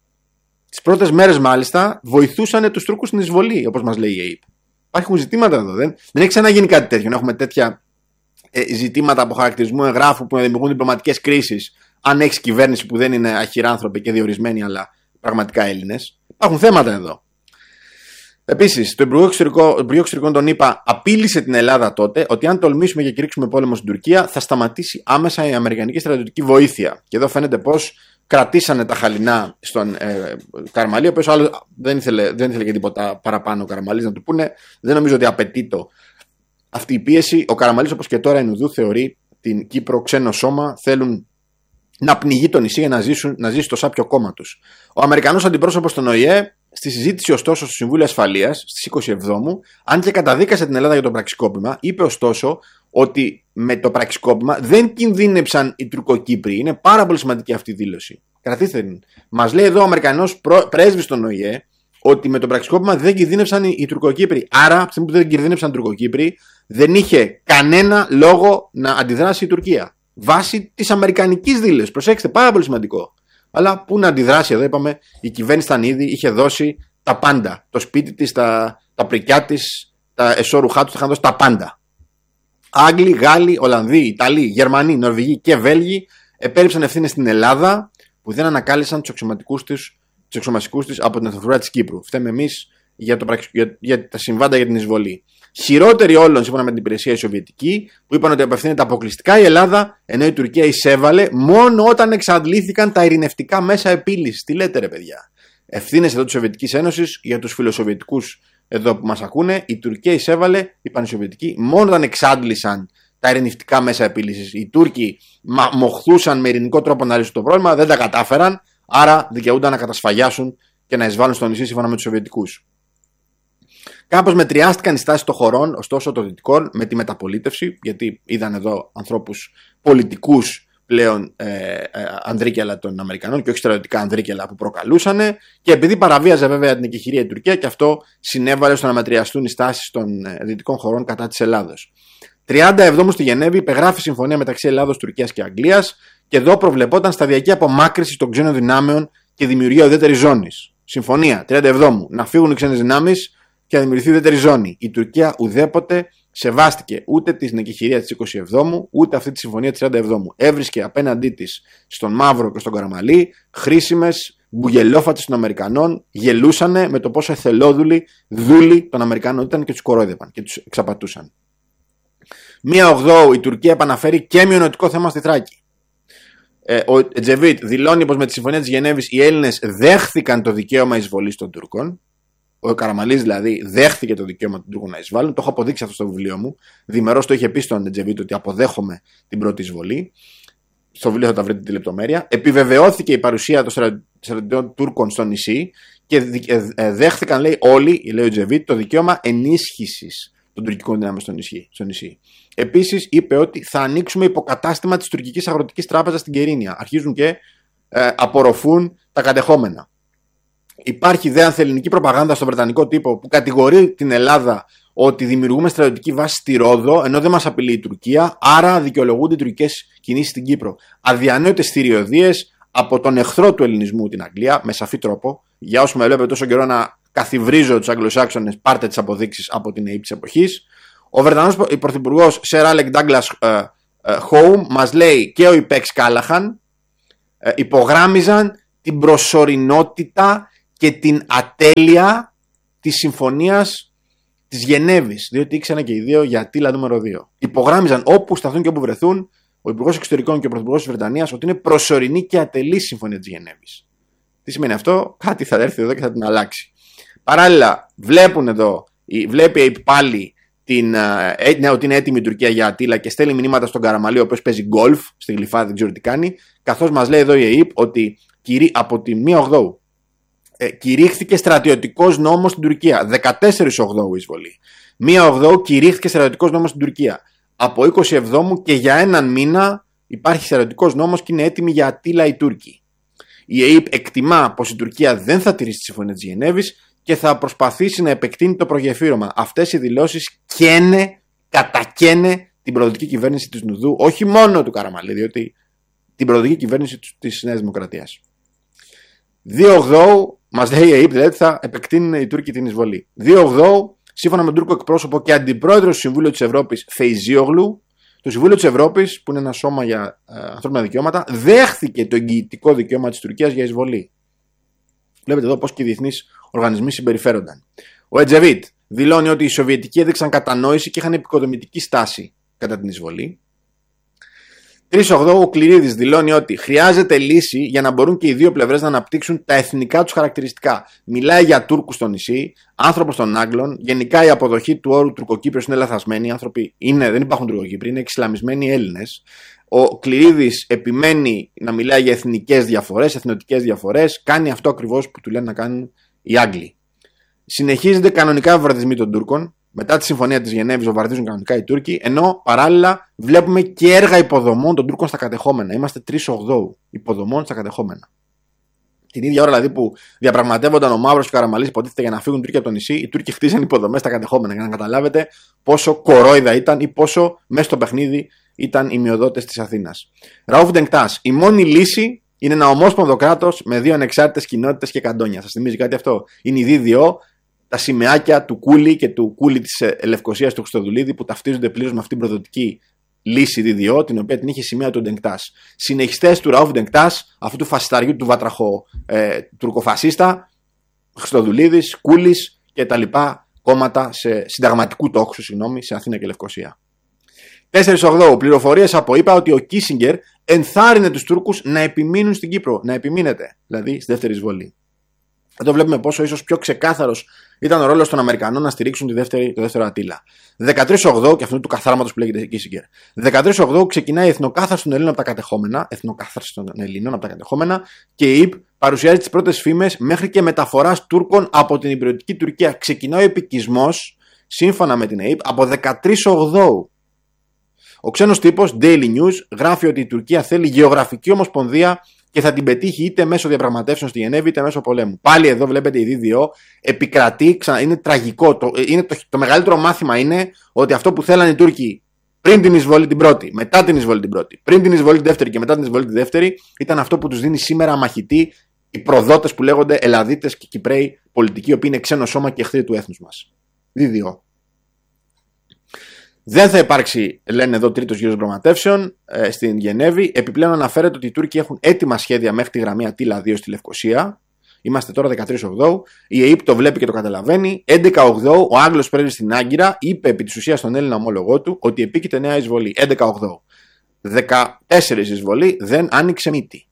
Τις πρώτες μέρες, μάλιστα, βοηθούσαν τους Τούρκους στην εισβολή, όπως μας λέει η ΑΕΠ. Υπάρχουν ζητήματα εδώ. Δεν έχει ξαναγίνει κάτι τέτοιο. Να έχουμε τέτοια ζητήματα αποχαρακτηρισμού εγγράφου που να δημιουργούν διπλωματικές κρίσεις, αν έχει κυβέρνηση που δεν είναι αχυράνθρωποι και διορισμένοι, αλλά πραγματικά Έλληνες. Υπάρχουν θέματα εδώ. Επίσης, το Υπουργείο Εξωτερικών των ΗΠΑ απείλησε την Ελλάδα τότε ότι αν τολμήσουμε και κηρύξουμε πόλεμο στην Τουρκία, θα σταματήσει άμεσα η αμερικανική στρατιωτική βοήθεια. Και εδώ φαίνεται πως κρατήσανε τα χαλινά στον Καραμαλή, ο οποίος δεν ήθελε και τίποτα παραπάνω ο Καραμαλής να του πούνε. Δεν νομίζω ότι απαιτεί αυτή η πίεση. Ο Καραμαλής, όπως και τώρα η Νουδού, θεωρεί την Κύπρο ξένο σώμα. Θέλουν να πνιγεί το νησί για να ζήσει το σάπιο κόμμα τους. Ο Αμερικανός αντιπρόσωπος στον ΟΗΕ, στη συζήτηση ωστόσο στο Συμβούλιο Ασφαλείας στις 27, αν και καταδίκασε την Ελλάδα για το πραξικόπημα, είπε ωστόσο ότι με το πραξικόπημα δεν κινδύνεψαν οι Τουρκοκύπροι. Είναι πάρα πολύ σημαντική αυτή η δήλωση. Κρατήστε την. Μας λέει εδώ ο Αμερικανός πρέσβης στον ΟΗΕ ότι με το πραξικόπημα δεν κινδύνεψαν οι Τουρκοκύπροι. Άρα, από τη στιγμή που δεν κινδύνεψαν οι Τουρκοκύπροι, δεν είχε κανένα λόγο να αντιδράσει η Τουρκία. Βάσει της αμερικανικής δήλωσης. Προσέξτε, πάρα πολύ σημαντικό. Αλλά πού να αντιδράσει εδώ, είπαμε, η κυβέρνηση ήταν ήδη, είχε δώσει τα πάντα. Το σπίτι της, τα πρικιά της, τα εσώρουχά τους, είχαν δώσει τα πάντα. Άγγλοι, Γάλλοι, Ολλανδοί, Ιταλοί, Γερμανοί, Νορβηγοί και Βέλγοι επέριψαν ευθύνες στην Ελλάδα που δεν ανακάλυψαν τους αξιωματικούς της από την Αυτοκρατορία της Κύπρου. Φταίμε εμείς για τα συμβάντα για την εισβολή. Χειρότεροι όλων, σύμφωνα με την υπηρεσία η Σοβιετική, που είπαν ότι απευθύνεται αποκλειστικά η Ελλάδα, ενώ η Τουρκία εισέβαλε μόνο όταν εξαντλήθηκαν τα ειρηνευτικά μέσα επίλυσης. Τι λέτε, ρε παιδιά. Ευθύνες εδώ της Σοβιετικής Ένωσης για τους φιλοσοβιετικούς εδώ που μας ακούνε. Η Τουρκία εισέβαλε, είπαν οι Σοβιετικοί, μόνο όταν εξάντλησαν τα ειρηνευτικά μέσα επίλυσης. Οι Τούρκοι μοχθούσαν με ειρηνικό τρόπο να λύσουν το πρόβλημα, δεν τα κατάφεραν, άρα δικαιούνταν να κατασφαγιάσουν και να εισβάλλουν στο νησί σύμφωνα με τους Σοβιετικούς. Κάπως μετριάστηκαν οι στάσεις των χωρών, ωστόσο των δυτικών, με τη μεταπολίτευση, γιατί είδαν εδώ ανθρώπους πολιτικούς πλέον ανδρίκελα των Αμερικανών και όχι στρατιωτικά ανδρίκελα που προκαλούσαν, και επειδή παραβίαζε βέβαια την εκεχηρία η Τουρκία, και αυτό συνέβαλε στο να μετριαστούν οι στάσεις των δυτικών χωρών κατά της Ελλάδος. 37 στη Γενέβη υπεγράφει συμφωνία μεταξύ Ελλάδος, Τουρκίας και Αγγλίας, και εδώ προβλεπόταν σταδιακή απομάκρυνση των ξένων δυνάμεων και δημιουργία ουδέτερης ζώνης. Συμφωνία 37 να φύγουν οι ξένες δυνάμεις και να δημιουργηθεί ουδέτερη ζώνη. Η Τουρκία ουδέποτε σεβάστηκε ούτε την εκεχηρία της 27ου, ούτε αυτή τη συμφωνία της 37ου. Έβρισκε απέναντί της στον Μαύρο και στον Καραμαλή χρήσιμες μπουγελόφατες των Αμερικανών, γελούσανε με το πόσο εθελόδουλοι δούλοι των Αμερικανών ήταν και τους κορόιδευαν και τους εξαπατούσαν. 1/8 η Τουρκία επαναφέρει και μειονοτικό θέμα στη Θράκη. Ο Τζεβίτ δηλώνει πως με τη συμφωνία της Γενέβης οι Έλληνες δέχθηκαν το δικαίωμα εισβολής των Τούρκων. Ο Καραμαλής δηλαδή δέχθηκε το δικαίωμα των Τούρκων να εισβάλλουν. Το έχω αποδείξει αυτό στο βιβλίο μου. Διμερώς το είχε πει στον Τζεβίτ ότι αποδέχομαι την πρώτη εισβολή. Στο βιβλίο θα τα βρείτε τη λεπτομέρεια. Επιβεβαιώθηκε η παρουσία των στρατιωτών Τούρκων στο νησί και δέχθηκαν, λέει, όλοι, λέει ο Τζεβίτ, το δικαίωμα ενίσχυσης των τουρκικών δυνάμεων στο νησί. Επίσης είπε ότι θα ανοίξουμε υποκατάστημα της τουρκικής αγροτικής τράπεζας στην Κερίνια. Αρχίζουν και απορροφούν τα κατεχόμενα. Υπάρχει δε ανθελληνική προπαγάνδα στο βρετανικό τύπο που κατηγορεί την Ελλάδα ότι δημιουργούμε στρατιωτική βάση στη Ρόδο, ενώ δεν μας απειλεί η Τουρκία, άρα δικαιολογούνται οι τουρκικές κινήσεις στην Κύπρο. Αδιανόητες θηριωδίες από τον εχθρό του ελληνισμού, την Αγγλία, με σαφή τρόπο. Για όσους με βλέπετε τόσο καιρό να καθιβρίζω τους Αγγλοσάξονες, πάρτε τις αποδείξεις από την ΑΕΠ της εποχής. Ο Βρετανός πρωθυπουργός Σερ Άλεκ Ντάγκλας Home μας λέει και ο Ιπέξ Κάλαχαν υπογράμμιζαν την προσωρινότητα και την ατέλεια της συμφωνίας της Γενέβης, διότι ήξεραν και οι δύο για Αττήλα νούμερο 2. Υπογράμμιζαν όπου σταθούν και όπου βρεθούν ο Υπουργός Εξωτερικών και ο Πρωθυπουργός της Βρετανίας ότι είναι προσωρινή και ατελή συμφωνία της Γενέβης. Τι σημαίνει αυτό? Κάτι θα έρθει εδώ και θα την αλλάξει. Παράλληλα, βλέπει πάλι ότι είναι έτοιμη η Τουρκία για Αττήλα και στέλνει μηνύματα στον Καραμαλή, ο οποίος παίζει γκολφ στη Γλυφάδα, δεν ξέρω τι κάνει. Καθώς μας λέει εδώ η ΕΕΠ ότι από τη 1 Οκτώου κηρύχθηκε στρατιωτικός νόμος στην Τουρκία. 14 Οκτώου εισβολή. 1 Οκτώου κηρύχθηκε στρατιωτικός νόμος στην Τουρκία. Από 20 Εβδόμου και για έναν μήνα υπάρχει στρατιωτικός νόμος και είναι έτοιμη για Αττήλα οι Τούρκοι. Η ΕΕΠ εκτιμά πως η Τουρκία δεν θα τηρήσει τη συμφωνία της Γενέβης και θα προσπαθήσει να επεκτείνει το προγεφύρωμα. Αυτές οι δηλώσεις κατακαίνε την προδοτική κυβέρνηση της Νουδού, όχι μόνο του Καραμαλή, διότι την προδοτική κυβέρνηση της Νέας Δημοκρατίας. 2 Οκτώου μας λέει η ΕΕΠ, δηλαδή θα επεκτείνουν οι Τούρκοι την εισβολή. 2 Οκτώου, σύμφωνα με τον Τούρκο εκπρόσωπο και αντιπρόεδρο του Συμβούλου της Ευρώπης, Φεϊζίογλου, το Συμβούλιο της Ευρώπης, που είναι ένα σώμα για ανθρώπινα δικαιώματα, δέχθηκε το εγγυητικό δικαίωμα της Τουρκίας για εισβολή. Βλέπετε εδώ πώς και οι διεθνείς οργανισμοί συμπεριφέρονταν. Ο Ετζεβίτ δηλώνει ότι οι Σοβιετικοί έδειξαν κατανόηση και είχαν επικοδομητική στάση κατά την εισβολή. 3 Οκτώου, ο Κληρίδης δηλώνει ότι χρειάζεται λύση για να μπορούν και οι δύο πλευρές να αναπτύξουν τα εθνικά τους χαρακτηριστικά. Μιλάει για Τούρκους στο νησί, άνθρωπος των Άγγλων. Γενικά η αποδοχή του όρου Τουρκοκύπριος είναι λαθασμένη. Οι άνθρωποι δεν υπάρχουν Τουρκοκύπριοι, είναι εξισλαμισμένοι Έλληνες. Ο Κληρίδης επιμένει να μιλάει για εθνικές διαφορές, εθνοτικές διαφορές. Κάνει αυτό ακριβώς που του λένε να κάνουν οι Άγγλοι. Συνεχίζονται κανονικά βομβαρδισμοί των Τούρκων. Μετά τη συμφωνία της Γενέβης βομβαρδίζουν κανονικά οι Τούρκοι, ενώ παράλληλα βλέπουμε και έργα υποδομών των Τούρκων στα κατεχόμενα. Είμαστε 3 Οκτώου υποδομών στα κατεχόμενα. Την ίδια ώρα δηλαδή που διαπραγματεύονταν ο Μαύρος και ο Καραμαλής, υποτίθεται για να φύγουν οι Τούρκοι από το νησί, οι Τούρκοι χτίζαν υποδομές στα κατεχόμενα. Για να καταλάβετε πόσο κορόιδα ήταν ή πόσο μέσα στο παιχνίδι ήταν οι μειοδότες της Αθήνας. Ραούφ Ντενκτάς, η μόνη λύση είναι ένα ομόσπονδο κράτος με 2 ανεξάρτητες κοινότητες και καντόνια. Σας θυμίζει κάτι αυτό? Είναι η ΔΔΟ, τα σημαίακια του Κούλι και του Κούλι της Λευκωσίας του Χριστοδουλίδη που ταυτίζονται πλήρως με αυτήν την προδοτική λύση ΔΔΟ, την οποία την είχε σημαία του Ντενκτάς. Συνεχιστές του Ραούφ Ντενκτάς, αυτού του φασισταριού του βατραχο τουρκοφασίστα, Χριστοδουλίδης, Κούλης και τα λοιπά κόμματα συνταγματικού τόξου, σε Αθήνα και Λευκωσία. 4 Οκτώου, πληροφορίες από είπα ότι ο Κίσιγκερ ενθάρρυνε τους Τούρκους να επιμείνουν στην Κύπρο. Να επιμείνετε, δηλαδή στη δεύτερη εισβολή. Εδώ βλέπουμε πόσο ίσως πιο ξεκάθαρος ήταν ο ρόλος των Αμερικανών να στηρίξουν το δεύτερο Αττήλα. 13 Οκτώου, και αυτού του καθάρματος που λέγεται Κίσιγκερ. 13 Οκτώου ξεκινάει η εθνοκάθαρση των Ελλήνων από τα κατεχόμενα, και η ΕΕΠ παρουσιάζει τις πρώτες φήμες μέχρι και μεταφοράς Τούρκων από την υπηρετική Τουρκία. Ξεκινάει ο επικισμός, σύμφωνα με την ΕΕΠ, από 13 Οκτώου. Ο ξένος τύπος Daily News γράφει ότι η Τουρκία θέλει γεωγραφική ομοσπονδία και θα την πετύχει είτε μέσω διαπραγματεύσεων στη Γενέβη είτε μέσω πολέμου. Πάλι εδώ βλέπετε η ΔΔΟ επικρατεί, είναι τραγικό. Το μεγαλύτερο μάθημα είναι ότι αυτό που θέλανε οι Τούρκοι πριν την εισβολή την πρώτη, μετά την εισβολή την πρώτη, πριν την εισβολή τη δεύτερη και μετά την εισβολή τη δεύτερη, ήταν αυτό που τους δίνει σήμερα μαχητοί οι προδότες που λέγονται Ελλαδίτες και Κυπραίοι πολιτικοί, οι οποίοι είναι ξένο σώμα και εχθροί του έθνους μας. ΔΔΟ. Δεν θα υπάρξει, λένε εδώ, τρίτος γύρος διαπραγματεύσεων στην Γενέβη. Επιπλέον αναφέρεται ότι οι Τούρκοι έχουν έτοιμα σχέδια μέχρι τη γραμμή Αττήλα 2 στη Λευκωσία. Είμαστε τώρα 13 Οκτώου. Η ΕΕΠ το βλέπει και το καταλαβαίνει. 11 Οκτώου, ο Άγγλος πρέσβης στην Άγκυρα είπε επί της ουσίας στον Έλληνα ομόλογό του ότι επίκειται νέα εισβολή. 11 Οκτώου. 14 εισβολή, δεν άνοιξε μύτη.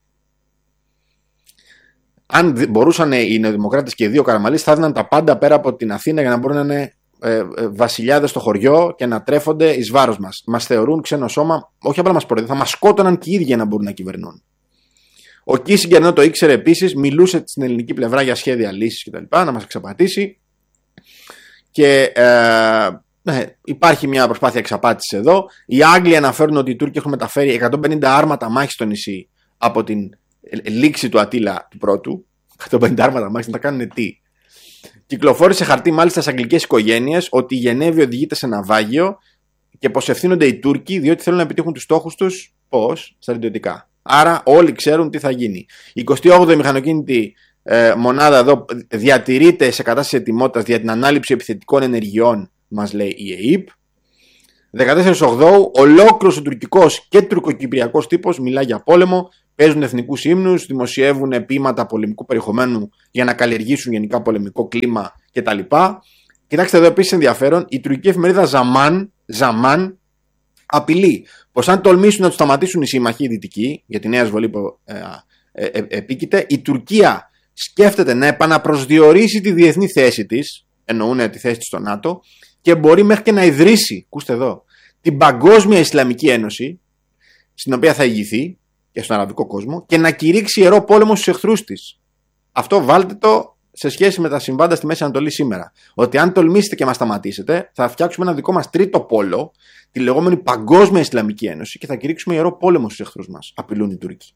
Αν μπορούσαν οι νεοδημοκράτες και οι δύο Καραμαλείς, θα έδιναν τα πάντα πέρα από την Αθήνα για να μπορούν να είναι βασιλιάδες στο χωριό και να τρέφονται εις βάρος μας. Μας θεωρούν ξένο σώμα, όχι απλά μας προδίδουν, θα μας σκότωναν και οι ίδιοι για να μπορούν να κυβερνούν. Ο Κίσιγκερ, ενώ το ήξερε επίσης, μιλούσε στην ελληνική πλευρά για σχέδια λύσης κτλ. Να μας εξαπατήσει. Και υπάρχει μια προσπάθεια εξαπάτησης εδώ. Οι Άγγλοι αναφέρουν ότι οι Τούρκοι έχουν μεταφέρει 150 άρματα μάχης στο νησί από την λήξη του Αττήλα του πρώτου. 150 άρματα μάχης, να τα κάνουν τι? Κυκλοφόρησε χαρτί μάλιστα στις αγγλικές οικογένειες ότι η Γενέβη οδηγείται σε ναυάγιο και πως ευθύνονται οι Τούρκοι διότι θέλουν να επιτύχουν τους στόχους τους. Πώς? Στρατιωτικά. Άρα όλοι ξέρουν τι θα γίνει. Η 28η μηχανοκίνητη μονάδα εδώ διατηρείται σε κατάσταση ετοιμότητας για την ανάληψη επιθετικών ενεργειών, μας λέει η ΕΕΠ. 14-8, ολόκληρος ο τουρκικός και τουρκοκυπριακός τύπος μιλάει για πόλεμο, παίζουν εθνικούς ύμνους, δημοσιεύουν ποίηματα πολεμικού περιεχομένου για να καλλιεργήσουν γενικά πολεμικό κλίμα κτλ. Κοιτάξτε εδώ επίσης ενδιαφέρον, η τουρκική εφημερίδα Zaman απειλεί πως αν τολμήσουν να τους σταματήσουν οι σύμμαχοι οι δυτικοί για τη νέα εισβολή που επίκειται, η Τουρκία σκέφτεται να επαναπροσδιορίσει τη διεθνή θέση της, εννοούν τη θέση της στο ΝΑΤΟ, και μπορεί μέχρι και να ιδρύσει, ακούστε εδώ, την Παγκόσμια Ισλαμική Ένωση, στην οποία θα ηγηθεί και στον αραβικό κόσμο, και να κηρύξει ιερό πόλεμο στους εχθρούς της. Αυτό βάλτε το σε σχέση με τα συμβάντα στη Μέση Ανατολή σήμερα. Ότι αν τολμήσετε και μας σταματήσετε, θα φτιάξουμε ένα δικό μας τρίτο πόλο, τη λεγόμενη Παγκόσμια Ισλαμική Ένωση, και θα κηρύξουμε ιερό πόλεμο στους εχθρούς μας. Απειλούν οι Τούρκοι.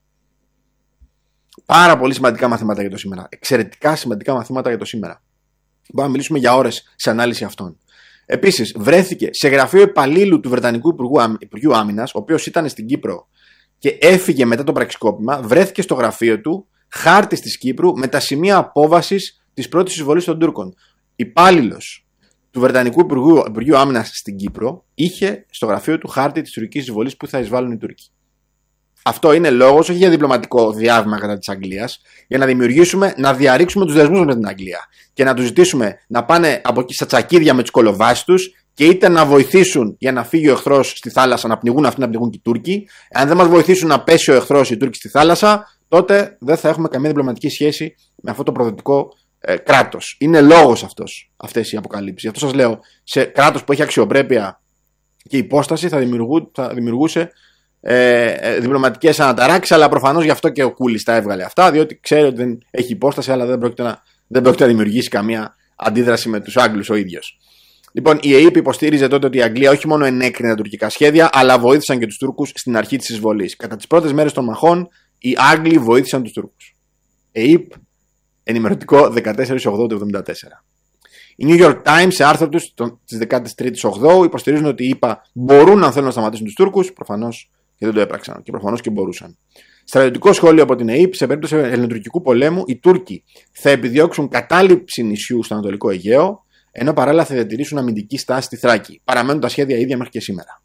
Πάρα πολύ σημαντικά μαθήματα για το σήμερα. Εξαιρετικά σημαντικά μαθήματα για το σήμερα. Μπορούμε να μιλήσουμε για ώρες σε ανάλυση αυτών. Επίσης, βρέθηκε σε γραφείο υπαλλήλου του Βρετανικού Υπουργείου Άμυνας, ο οποίος ήταν στην Κύπρο και έφυγε μετά το πραξικόπημα, βρέθηκε στο γραφείο του χάρτης της Κύπρου με τα σημεία απόβασης της πρώτης εισβολής των Τούρκων. Υπάλληλος του Βρετανικού Υπουργείου Άμυνας στην Κύπρο είχε στο γραφείο του χάρτη της τουρκικής εισβολής που θα εισβάλλουν οι Τούρκοι. Αυτό είναι λόγος όχι για διπλωματικό διάβημα κατά της Αγγλίας, για να διαρρήξουμε τους δεσμούς με την Αγγλία και να τους ζητήσουμε να πάνε από εκεί στα τσακίδια με τους κολοβάσεις τους και είτε να βοηθήσουν για να φύγει ο εχθρός στη θάλασσα, να πνιγούν αυτοί, να πνιγούν και οι Τούρκοι. Αν δεν μας βοηθήσουν να πέσει ο εχθρός οι Τούρκοι στη θάλασσα, τότε δεν θα έχουμε καμία διπλωματική σχέση με αυτό το προδοτικό κράτος. Είναι λόγος αυτές οι αποκαλύψεις. Γι' αυτό σας λέω, σε κράτος που έχει αξιοπρέπεια και υπόσταση θα δημιουργούσε διπλωματικές αναταράξεις, αλλά προφανώς γι' αυτό και ο Κούλης τα έβγαλε αυτά, διότι ξέρει ότι δεν έχει υπόσταση, αλλά δεν πρόκειται να δημιουργήσει καμία αντίδραση με τους Άγγλους ο ίδιος. Λοιπόν, η ΕΕΠ υποστήριζε τότε ότι η Αγγλία όχι μόνο ενέκρινε τα τουρκικά σχέδια, αλλά βοήθησαν και τους Τούρκους στην αρχή της εισβολής. Κατά τις πρώτες μέρες των μαχών, οι Άγγλοι βοήθησαν τους Τούρκους. ΕΕΠ, ενημερωτικό 14/8/74. Οι New York Times σε άρθρο τους της 13/8 υποστηρίζουν ότι οι ΗΠΑ μπορούν, αν θέλουν, να σταματήσουν τους Τούρκους, προφανώς και δεν το έπραξαν, και προφανώς και μπορούσαν. Στρατιωτικό σχόλιο από την ΕΕΠ: σε περίπτωση ελληνοτουρκικού πολέμου, οι Τούρκοι θα επιδιώξουν κατάληψη νησιού στο Ανατολικό Αιγαίο, ενώ παράλληλα θα διατηρήσουν αμυντική στάση στη Θράκη. Παραμένουν τα σχέδια ίδια μέχρι και σήμερα.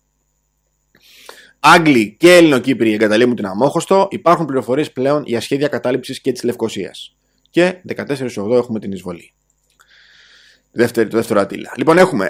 Άγγλοι και Ελληνοκύπριοι εγκαταλείπουν την Αμόχωστο. Υπάρχουν πληροφορίες πλέον για σχέδια κατάληψης και της Λευκωσίας. Και 14/8 έχουμε την εισβολή. Το δεύτερο Αττήλα. Λοιπόν, έχουμε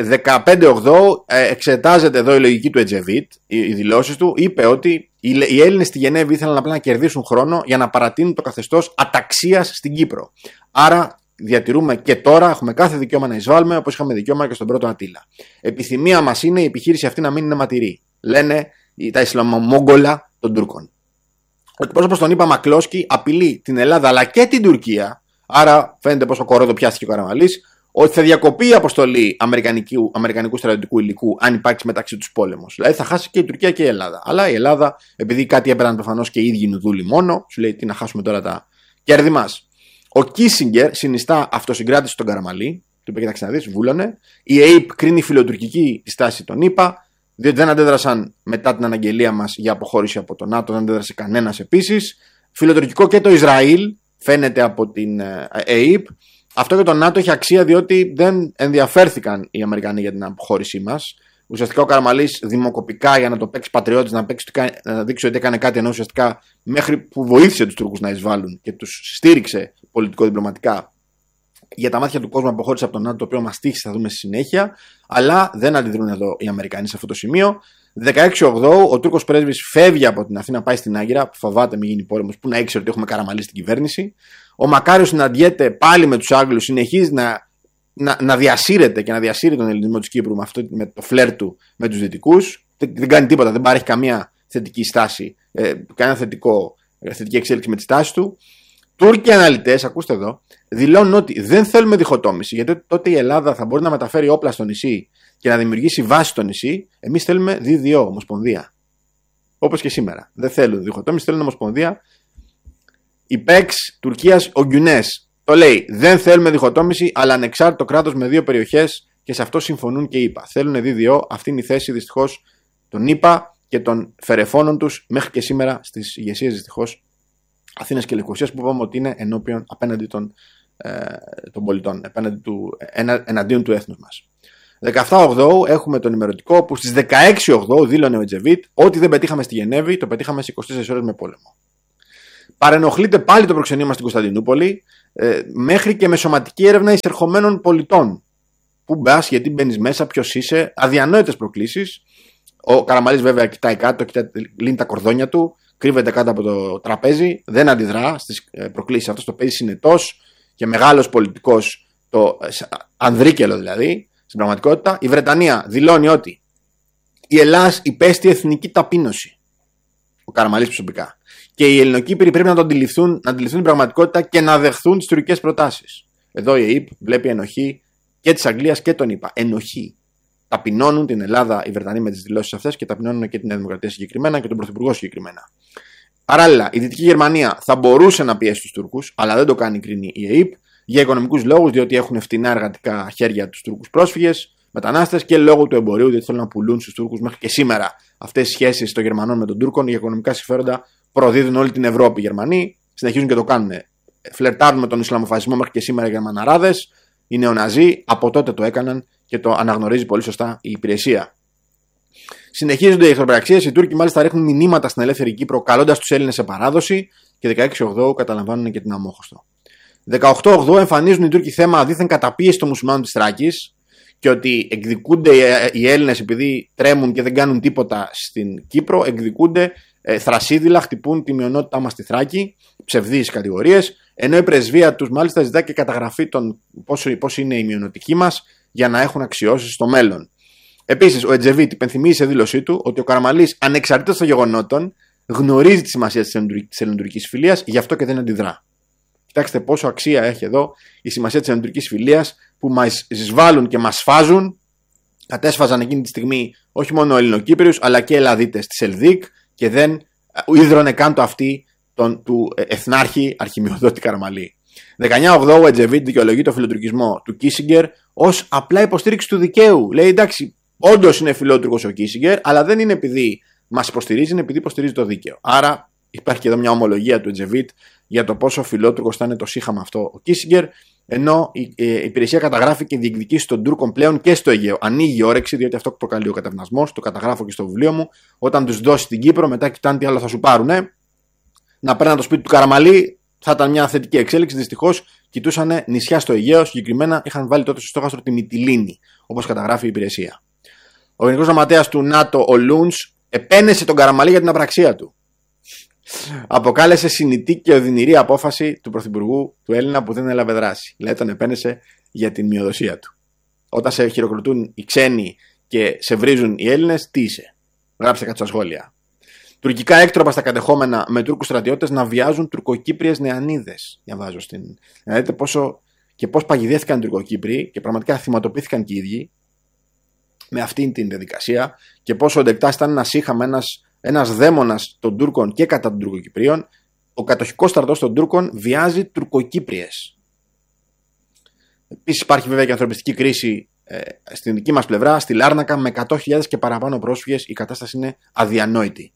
15/8, εξετάζεται εδώ η λογική του Ετζεβίτ, οι δηλώσεις του. Είπε ότι οι Έλληνες στη Γενέβη ήθελαν απλά να κερδίσουν χρόνο για να παρατείνουν το καθεστώς αταξίας στην Κύπρο. Άρα διατηρούμε και τώρα, έχουμε κάθε δικαίωμα να εισβάλλουμε, όπως είχαμε δικαίωμα και στον πρώτο Αττήλα. Επιθυμία μας είναι η επιχείρηση αυτή να μην είναι ματηρή, λένε τα Ισλαμομόγκολα των Τούρκων. Ο εκπρόσωπος τον είπα Μακλόσκι απειλεί την Ελλάδα αλλά και την Τουρκία, άρα φαίνεται πόσο κορόδο πιάστηκε ο Καραμαλής, ότι θα διακοπεί η αποστολή αμερικανικού στρατιωτικού υλικού αν υπάρξει μεταξύ τους πόλεμος. Δηλαδή θα χάσει και η Τουρκία και η Ελλάδα. Αλλά η Ελλάδα, επειδή κάτι έπαιρναν προφανώς και οι ίδιοι νουδούλοι μόνο, σου λέει τι να χάσουμε τώρα τα κέρδη μας. Ο Κίσιγκερ συνιστά αυτοσυγκράτηση στον Καραμαλή, του είπε: κοιτάξτε να δεις, βούλωνε. Η ΑΕΠ κρίνει φιλοτουρκική τη στάση των ΗΠΑ, διότι δεν αντέδρασαν μετά την αναγγελία μας για αποχώρηση από το ΝΑΤΟ, δεν αντέδρασε κανένας επίσης. Φιλοτουρκικό και το Ισραήλ, φαίνεται από την ΑΕΠ. Αυτό για το ΝΑΤΟ έχει αξία διότι δεν ενδιαφέρθηκαν οι Αμερικανοί για την αποχώρησή μας. Ουσιαστικά ο Καραμαλής δημοκοπικά για να το παίξει πατριώτης, να δείξει ότι έκανε κάτι, ενώ ουσιαστικά μέχρι που βοήθησε τους Τούρκους να εισβάλλουν και τους στήριξε πολιτικό-διπλωματικά, για τα μάτια του κόσμου αποχώρησε από το ΝΑΤΟ, το οποίο μας τύχησε, θα δούμε στη συνέχεια. Αλλά δεν αντιδρούν εδώ οι Αμερικανοί σε αυτό το σημείο. 16/8, ο Τούρκος πρέσβης φεύγει από την Αθήνα, πάει στην Άγκυρα, που φοβάται μην γίνει πόλεμος, που να ήξερε ότι έχουμε Καραμαλή στην κυβέρνηση. Ο Μακάριος συναντιέται πάλι με τους Άγγλους, συνεχίζει να διασύρεται και να διασύρει τον ελληνισμό της Κύπρου με το φλερ του με τους Δυτικούς. Δεν κάνει τίποτα, δεν παρέχει καμία θετική στάση, καμία θετική εξέλιξη με τη στάση του. Τούρκοι αναλυτές, ακούστε εδώ, δηλώνουν ότι δεν θέλουμε διχοτόμηση, γιατί τότε η Ελλάδα θα μπορεί να μεταφέρει όπλα στο νησί και να δημιουργήσει βάση στο νησί. Εμείς θέλουμε ΔΔΟ, ομοσπονδία. Όπως και σήμερα. Δεν θέλουν διχοτόμηση, θέλουν ομοσπονδία. Η ΠΕΞ Τουρκίας, ο Γκιουνές, το λέει: δεν θέλουμε διχοτόμηση, αλλά ανεξάρτητο κράτος με δύο περιοχές, και σε αυτό συμφωνούν και οι ΗΠΑ. Θέλουν ΔΔΟ. Αυτή είναι η θέση δυστυχώς των ΗΠΑ και των φερεφώνων τους μέχρι και σήμερα στις ηγεσίες δυστυχώς Αθήνας και Λευκωσίας, που είπαμε ότι είναι απέναντι των πολιτών, εναντίον του έθνους μας. 17-8 έχουμε τον ημερωτικό που στις 16-8 δήλωνε ο Ετζεβίτ ότι δεν πετύχαμε στη Γενέβη, το πετύχαμε σε 24 ώρες με πόλεμο. Παρενοχλείται πάλι το προξενείωμα στην Κωνσταντινούπολη, μέχρι και με σωματική έρευνα εισερχομένων πολιτών. Πού μπας, γιατί μπαίνεις μέσα, ποιος είσαι, αδιανόητες προκλήσεις. Ο Καραμανλής βέβαια κοιτάει κάτω, λύνει τα κορδόνια του, κρύβεται κάτω από το τραπέζι, δεν αντιδρά στις προκλήσεις. Αυτός το παίζει συνετός και μεγάλος πολιτικός, το ανδρίκελο δηλαδή, στην πραγματικότητα. Η Βρετανία δηλώνει ότι η Ελλάς υπέστη εθνική ταπείνωση. Ο Καραμανλής προσωπικά. Και οι Ελληνοκύπροι πρέπει να αντιληφθούν την πραγματικότητα και να δεχθούν τις τουρκικές προτάσεις. Εδώ η ΕΕΠ βλέπει ενοχή και της Αγγλίας και των ΗΠΑ. Ενοχή. Ταπεινώνουν την Ελλάδα οι Βρετανοί με τις δηλώσεις αυτές και ταπεινώνουν και την Νέα Δημοκρατία συγκεκριμένα και τον Πρωθυπουργό συγκεκριμένα. Παράλληλα, η Δυτική Γερμανία θα μπορούσε να πιέσει τους Τούρκους, αλλά δεν το κάνει, κρίνει η ΕΕΠ, για οικονομικούς λόγους, διότι έχουν φτηνά εργατικά χέρια τους Τούρκους πρόσφυγες, μετανάστες και λόγω του εμπορίου, διότι θέλουν να πουλούν στους Τούρκους μέχρι και σήμερα αυτές οι σχέσεις των Γερμανών με τον Τούρκων για οικονομικά συμφέροντα προδίδουν όλη την Ευρώπη οι Γερμανοί, συνεχίζουν και το κάνουν. Φλερτάρουν με τον Ισλαμοφασισμό μέχρι και σήμερα οι Γερμαναράδες, οι νεοναζί, από τότε το έκαναν και το αναγνωρίζει πολύ σωστά η υπηρεσία. Συνεχίζονται οι εχθροπραξίες, οι Τούρκοι μάλιστα ρίχνουν μηνύματα στην ελεύθερη Κύπρο, καλώντας τους Έλληνες σε παράδοση και 16-8 καταλαμβάνουν και την Αμόχωστο. 18-8 εμφανίζουν οι Τούρκοι θέμα δίθεν καταπίεση των μουσουλμάνων της Θράκης και ότι εκδικούνται οι Έλληνες επειδή τρέμουν και δεν κάνουν τίποτα στην Κύπρο, εκδικούνται θρασίδηλα, χτυπούν τη μειονότητά μας στη Θράκη, ψευδείς κατηγορίες, ενώ η πρεσβεία τους μάλιστα ζητά και καταγραφή των πώς είναι η μειονοτική μας για να έχουν αξιώσεις στο μέλλον. Επίσης, ο Ετζεβίτ υπενθυμίζει σε δήλωσή του ότι ο Καραμανλής, ανεξαρτήτως των γεγονότων, γνωρίζει τη σημασία της ελληνοτουρκικής φιλίας, γι' αυτό και δεν αντιδρά. Κοιτάξτε πόσο αξία έχει εδώ η σημασία της ελληνοτουρκικής φιλίας που μας εισβάλλουν και μας σφάζουν. Κατέσφαζαν εκείνη τη στιγμή όχι μόνο Ελληνοκύπριους αλλά και Ελλαδίτες της Ελδίκ και δεν ίδρωνε καν το αυτί του εθνάρχη Αρχιμεοδότη Καραμανλή. 19-8 ο Ετζεβίτ δικαιολογεί το φιλοτουρκισμό του Κίσιγκερ ως απλά υποστήριξη του δικαίου. Λέει εντάξει, όντως είναι φιλότουρκος ο Κίσιγκερ, αλλά δεν είναι επειδή μας υποστηρίζει, είναι επειδή υποστηρίζει το δίκαιο. Άρα υπάρχει και εδώ μια ομολογία του Ετζεβίτ για το πόσο φιλότουρκος θα είναι το σύγχαμα αυτό ο Κίσιγκερ, ενώ η υπηρεσία καταγράφει και διεκδικήσει των Τούρκων πλέον και στο Αιγαίο. Ανοίγει η όρεξη, διότι αυτό προκαλεί ο κατευνασμός, το καταγράφω και στο βιβλίο μου. Όταν τους δώσει την Κύπρο, μετά κοιτάνε τι άλλο θα σου πάρουνε. Να παίρνουν το σπίτι του Καραμανλή, θα ήταν μια θετική εξέλιξη. Δυστυχώς κοιτούσαν νησιά στο Αιγαίο, συγκεκριμένα είχαν βάλει τότε στο στόχαστρο τη Μυτιλήνη, όπως καταγράφει η υπηρεσία. Ο Γενικός Γραμματέας του ΝΑΤΟ, ο Λούντς, επένεσε τον Καραμανλή για την απραξία του. Αποκάλεσε συνητή και οδυνηρή απόφαση του Πρωθυπουργού του Έλληνα που δεν έλαβε δράση. Δηλαδή τον επένεσε για την μειοδοσία του. Όταν σε χειροκροτούν οι ξένοι και σε βρίζουν οι Έλληνες, τι είσαι? Γράψτε κάτι στα σχόλια. Τουρκικά έκτροπα στα κατεχόμενα με Τούρκους στρατιώτες να βιάζουν τουρκοκύπριες νεανίδες. Διαβάζω στην. Να δείτε πώς παγιδεύτηκαν οι Τουρκοκύπριοι και πραγματικά θυματοποιήθηκαν και οι ίδιοι με αυτήν την διαδικασία και πόσο ο Ντεκτάς ήταν ένα σύγχαμα, ένας δαίμονας των Τούρκων και κατά των Τουρκοκυπρίων. Ο κατοχικός στρατός των Τούρκων βιάζει τουρκοκύπριες. Επίσης υπάρχει βέβαια και ανθρωπιστική κρίση στην δική μας πλευρά, στη Λάρνακα, με 100.000 και παραπάνω πρόσφυγες. Η κατάσταση είναι αδιανόητη.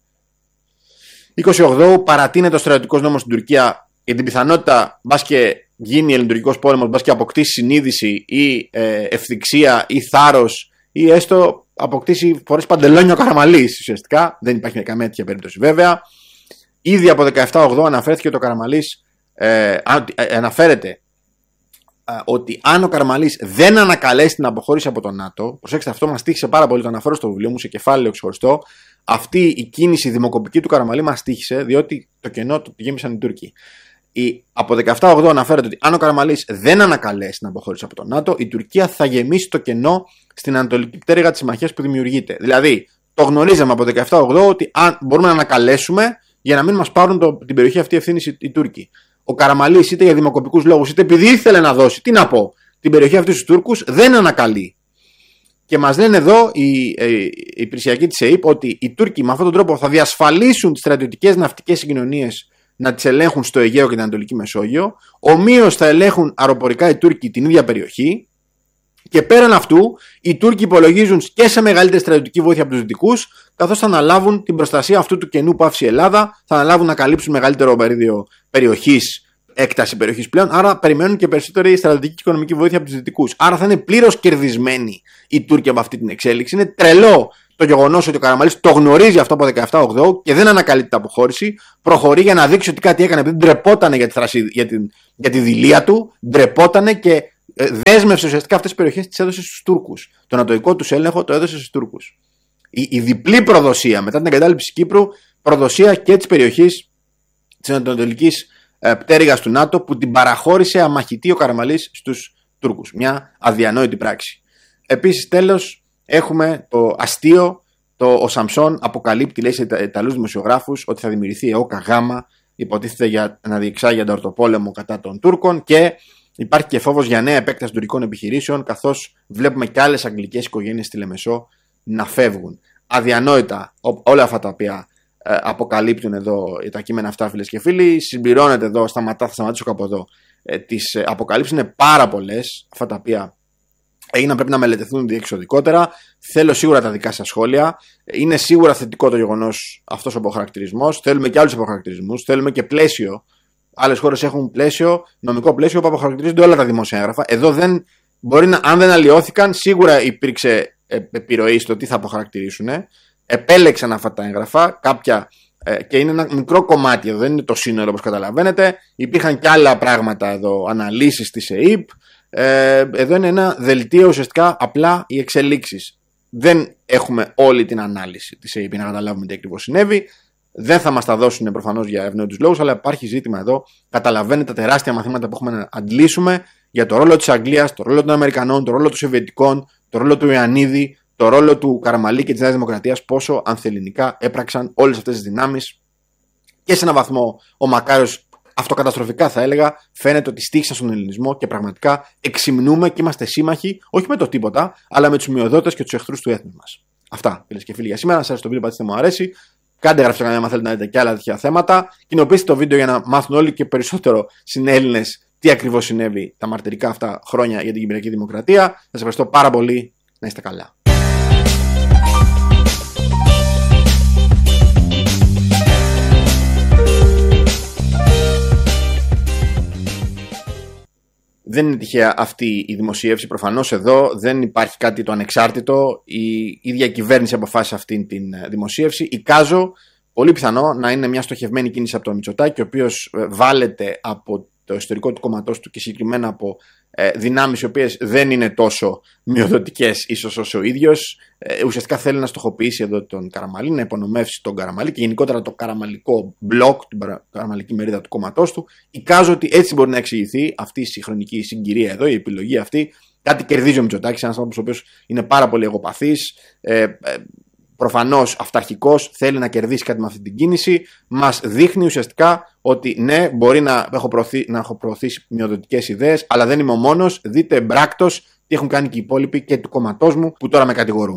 28 παρατείνεται ο στρατιωτικός νόμος στην Τουρκία για την πιθανότητα μπας και γίνει ελληνοτουρκικός πόλεμος, μπας και αποκτήσει συνείδηση ή ευθυξία ή θάρρος ή έστω αποκτήσει φορές παντελόνιο Καραμανλής. Ουσιαστικά δεν υπάρχει καμία τέτοια περίπτωση βέβαια. Ήδη από 17-8 αναφέρθηκε ότι ο Καραμανλής αναφέρεται ότι αν ο Καραμανλής δεν ανακαλέσει την αποχώρηση από το ΝΑΤΟ, προσέξτε, αυτό μας τύχησε πάρα πολύ, το αναφέρω στο βιβλίο μου σε κεφάλαιο ξεχωριστό. Αυτή η κίνηση δημοκοπική του Καραμανλή μας τύχησε, διότι το κενό το γέμισαν οι Τούρκοι. Από 17-8 αναφέρεται ότι αν ο Καραμανλής δεν ανακαλέσει την αποχώρηση από το ΝΑΤΟ, η Τουρκία θα γεμίσει το κενό στην ανατολική πτέρυγα της συμμαχίας που δημιουργείται. Δηλαδή, το γνωρίζαμε από 17-8 ότι αν μπορούμε να ανακαλέσουμε για να μην μας πάρουν την περιοχή αυτή ευθύνη οι Τούρκοι. Ο Καραμανλής, είτε για δημοκοπικούς λόγους, είτε επειδή ήθελε να δώσει, τι να πω, την περιοχή αυτή στους Τούρκους, δεν ανακαλεί. Και μας λένε εδώ οι υπηρεσιακοί της ΕΕΠ ότι οι Τούρκοι με αυτόν τον τρόπο θα διασφαλίσουν τις στρατιωτικές ναυτικές συγκοινωνίες να τις ελέγχουν στο Αιγαίο και την Ανατολική Μεσόγειο. Ομοίως θα ελέγχουν αεροπορικά οι Τούρκοι την ίδια περιοχή. Και πέραν αυτού, οι Τούρκοι υπολογίζουν και σε μεγαλύτερη στρατιωτική βοήθεια από τους Δυτικούς, καθώς θα αναλάβουν την προστασία αυτού του κενού που άφησε η Ελλάδα, θα αναλάβουν να καλύψουν μεγαλύτερο μερίδιο περιοχής έκταση περιοχής πλέον. Άρα περιμένουν και περισσότερη στρατιωτική και οικονομική βοήθεια από τους Δυτικούς. Άρα θα είναι πλήρως κερδισμένοι οι Τούρκοι από αυτή την εξέλιξη. Είναι τρελό το γεγονός ότι ο Καραμαλής το γνωρίζει αυτό από 17-8 και δεν ανακαλύπτει την αποχώρηση. Προχωρεί για να δείξει ότι κάτι έκανε, επειδή ντρεπότανε για τη δειλία του, ντρεπότανε και δέσμευσε ουσιαστικά αυτές τις περιοχές, τις έδωσε στους Τούρκους. Το ανατολικό τους έλεγχο το έδωσε στους Τούρκους. Η διπλή προδοσία μετά την εγκατάλειψη Κύπρου, προδοσία και της περιοχής της ανατολικής πτέρυγας του ΝΑΤΟ, που την παραχώρησε αμαχητή ο Καραμαλής στους Τούρκους. Μια αδιανόητη πράξη. Επίσης, τέλος, έχουμε το αστείο, ο Σαμψόν αποκαλύπτει, λέει σε Ιταλούς δημοσιογράφους, ότι θα δημιουργηθεί ΕΟΚΑ Γάμα, υποτίθεται για να διεξάγει ανταρτοπόλεμο κατά των Τούρκων, και υπάρχει και φόβος για νέα επέκταση τουρκικών επιχειρήσεων, καθώς βλέπουμε και άλλες αγγλικές οικογένειες στη Λεμεσό να φεύγουν. Αδιανόητα όλα αυτά τα οποία αποκαλύπτουν εδώ τα κείμενα αυτά, φίλες και φίλοι. Συμπληρώνεται εδώ, θα σταματήσω κάπου εδώ. Τις αποκαλύψεις είναι πάρα πολλές, αυτά τα οποία έγιναν, πρέπει να μελετηθούν διεξοδικότερα. Θέλω σίγουρα τα δικά σας σχόλια. Είναι σίγουρα θετικό το γεγονός αυτός ο αποχαρακτηρισμός. Θέλουμε και άλλους αποχαρακτηρισμούς. Θέλουμε και πλαίσιο. Άλλες χώρες έχουν πλαίσιο, νομικό πλαίσιο, που αποχαρακτηρίζονται όλα τα δημόσια έγγραφα. Εδώ δεν μπορεί να, αν δεν αλλοιώθηκαν, σίγουρα υπήρξε επιρροή στο τι θα αποχαρακτηρίσουν. Επέλεξαν αυτά τα έγγραφα, κάποια, και είναι ένα μικρό κομμάτι εδώ, δεν είναι το σύνολο όπως καταλαβαίνετε. Υπήρχαν και άλλα πράγματα εδώ, αναλύσεις της ΕΕΠ. Εδώ είναι ένα δελτίο, ουσιαστικά απλά οι εξελίξεις. Δεν έχουμε όλη την ανάλυση της ΕΕΠ να καταλάβουμε τι ακριβώς συνέβη. Δεν θα μας τα δώσουν προφανώς για ευνοϊκούς λόγους, αλλά υπάρχει ζήτημα εδώ. Καταλαβαίνετε τα τεράστια μαθήματα που έχουμε να αντλήσουμε για το ρόλο της Αγγλίας, το ρόλο των Αμερικανών, το ρόλο των Σοβιετικών, το ρόλο του Ιωαννίδη, το ρόλο του Καραμαλή και της Νέας Δημοκρατίας, πόσο ανθελληνικά έπραξαν όλες αυτές τις δυνάμεις. Και σε έναν βαθμό ο Μακάριος, αυτοκαταστροφικά θα έλεγα, φαίνεται ότι στήχησαν στον ελληνισμό και πραγματικά εξυμνούμε και είμαστε σύμμαχοι, όχι με το τίποτα, αλλά με τους μειοδότες και τους εχθρούς του έθνους μας. Αυτά, φίλες και φίλοι, για σήμερα. Σας το βίντεο, πατήστε μου αρέσει. Κάντε εγγραφή στο κανάλι αν θέλετε να δείτε και άλλα τέτοια θέματα. Κοινοποιήστε το βίντεο για να μάθουν όλοι και περισσότερο συνέλληνες τι ακριβώς συνέβη τα μαρτυρικά αυτά χρόνια για την Κυπριακή Δημοκρατία. Σας ευχαριστώ πάρα πολύ. Να είστε καλά. Δεν είναι τυχαία αυτή η δημοσίευση. Προφανώς εδώ δεν υπάρχει κάτι το ανεξάρτητο. Η ίδια κυβέρνηση αποφάσισε αυτή τη δημοσίευση. Εικάζω πολύ πιθανό να είναι μια στοχευμένη κίνηση από τον Μητσοτάκη, ο οποίος βάλεται από το ιστορικό του κόμματός του και συγκεκριμένα από δυνάμεις οι οποίες δεν είναι τόσο μειοδοτικές ίσως όσο ο ίδιος. Ουσιαστικά θέλει να στοχοποιήσει εδώ τον Καραμαλή, να υπονομεύσει τον Καραμαλή και γενικότερα το καραμαλικό μπλοκ, την καραμαλική μερίδα του κόμματός του. Εικάζω ότι έτσι μπορεί να εξηγηθεί αυτή η συγχρονική συγκυρία εδώ, η επιλογή αυτή. Κάτι κερδίζει ο Μητσοτάκης, ένας άνθρωπος ο οποίος είναι πάρα πολύ εγωπαθής. Προφανώς αυταρχικός, θέλει να κερδίσει κάτι με αυτή την κίνηση. Μας δείχνει ουσιαστικά ότι ναι, μπορεί να έχω προωθήσει μειοδοτικές ιδέες, αλλά δεν είμαι ο μόνος. Δείτε εμπράκτος τι έχουν κάνει και οι υπόλοιποι και του κόμματός μου που τώρα με κατηγορούν.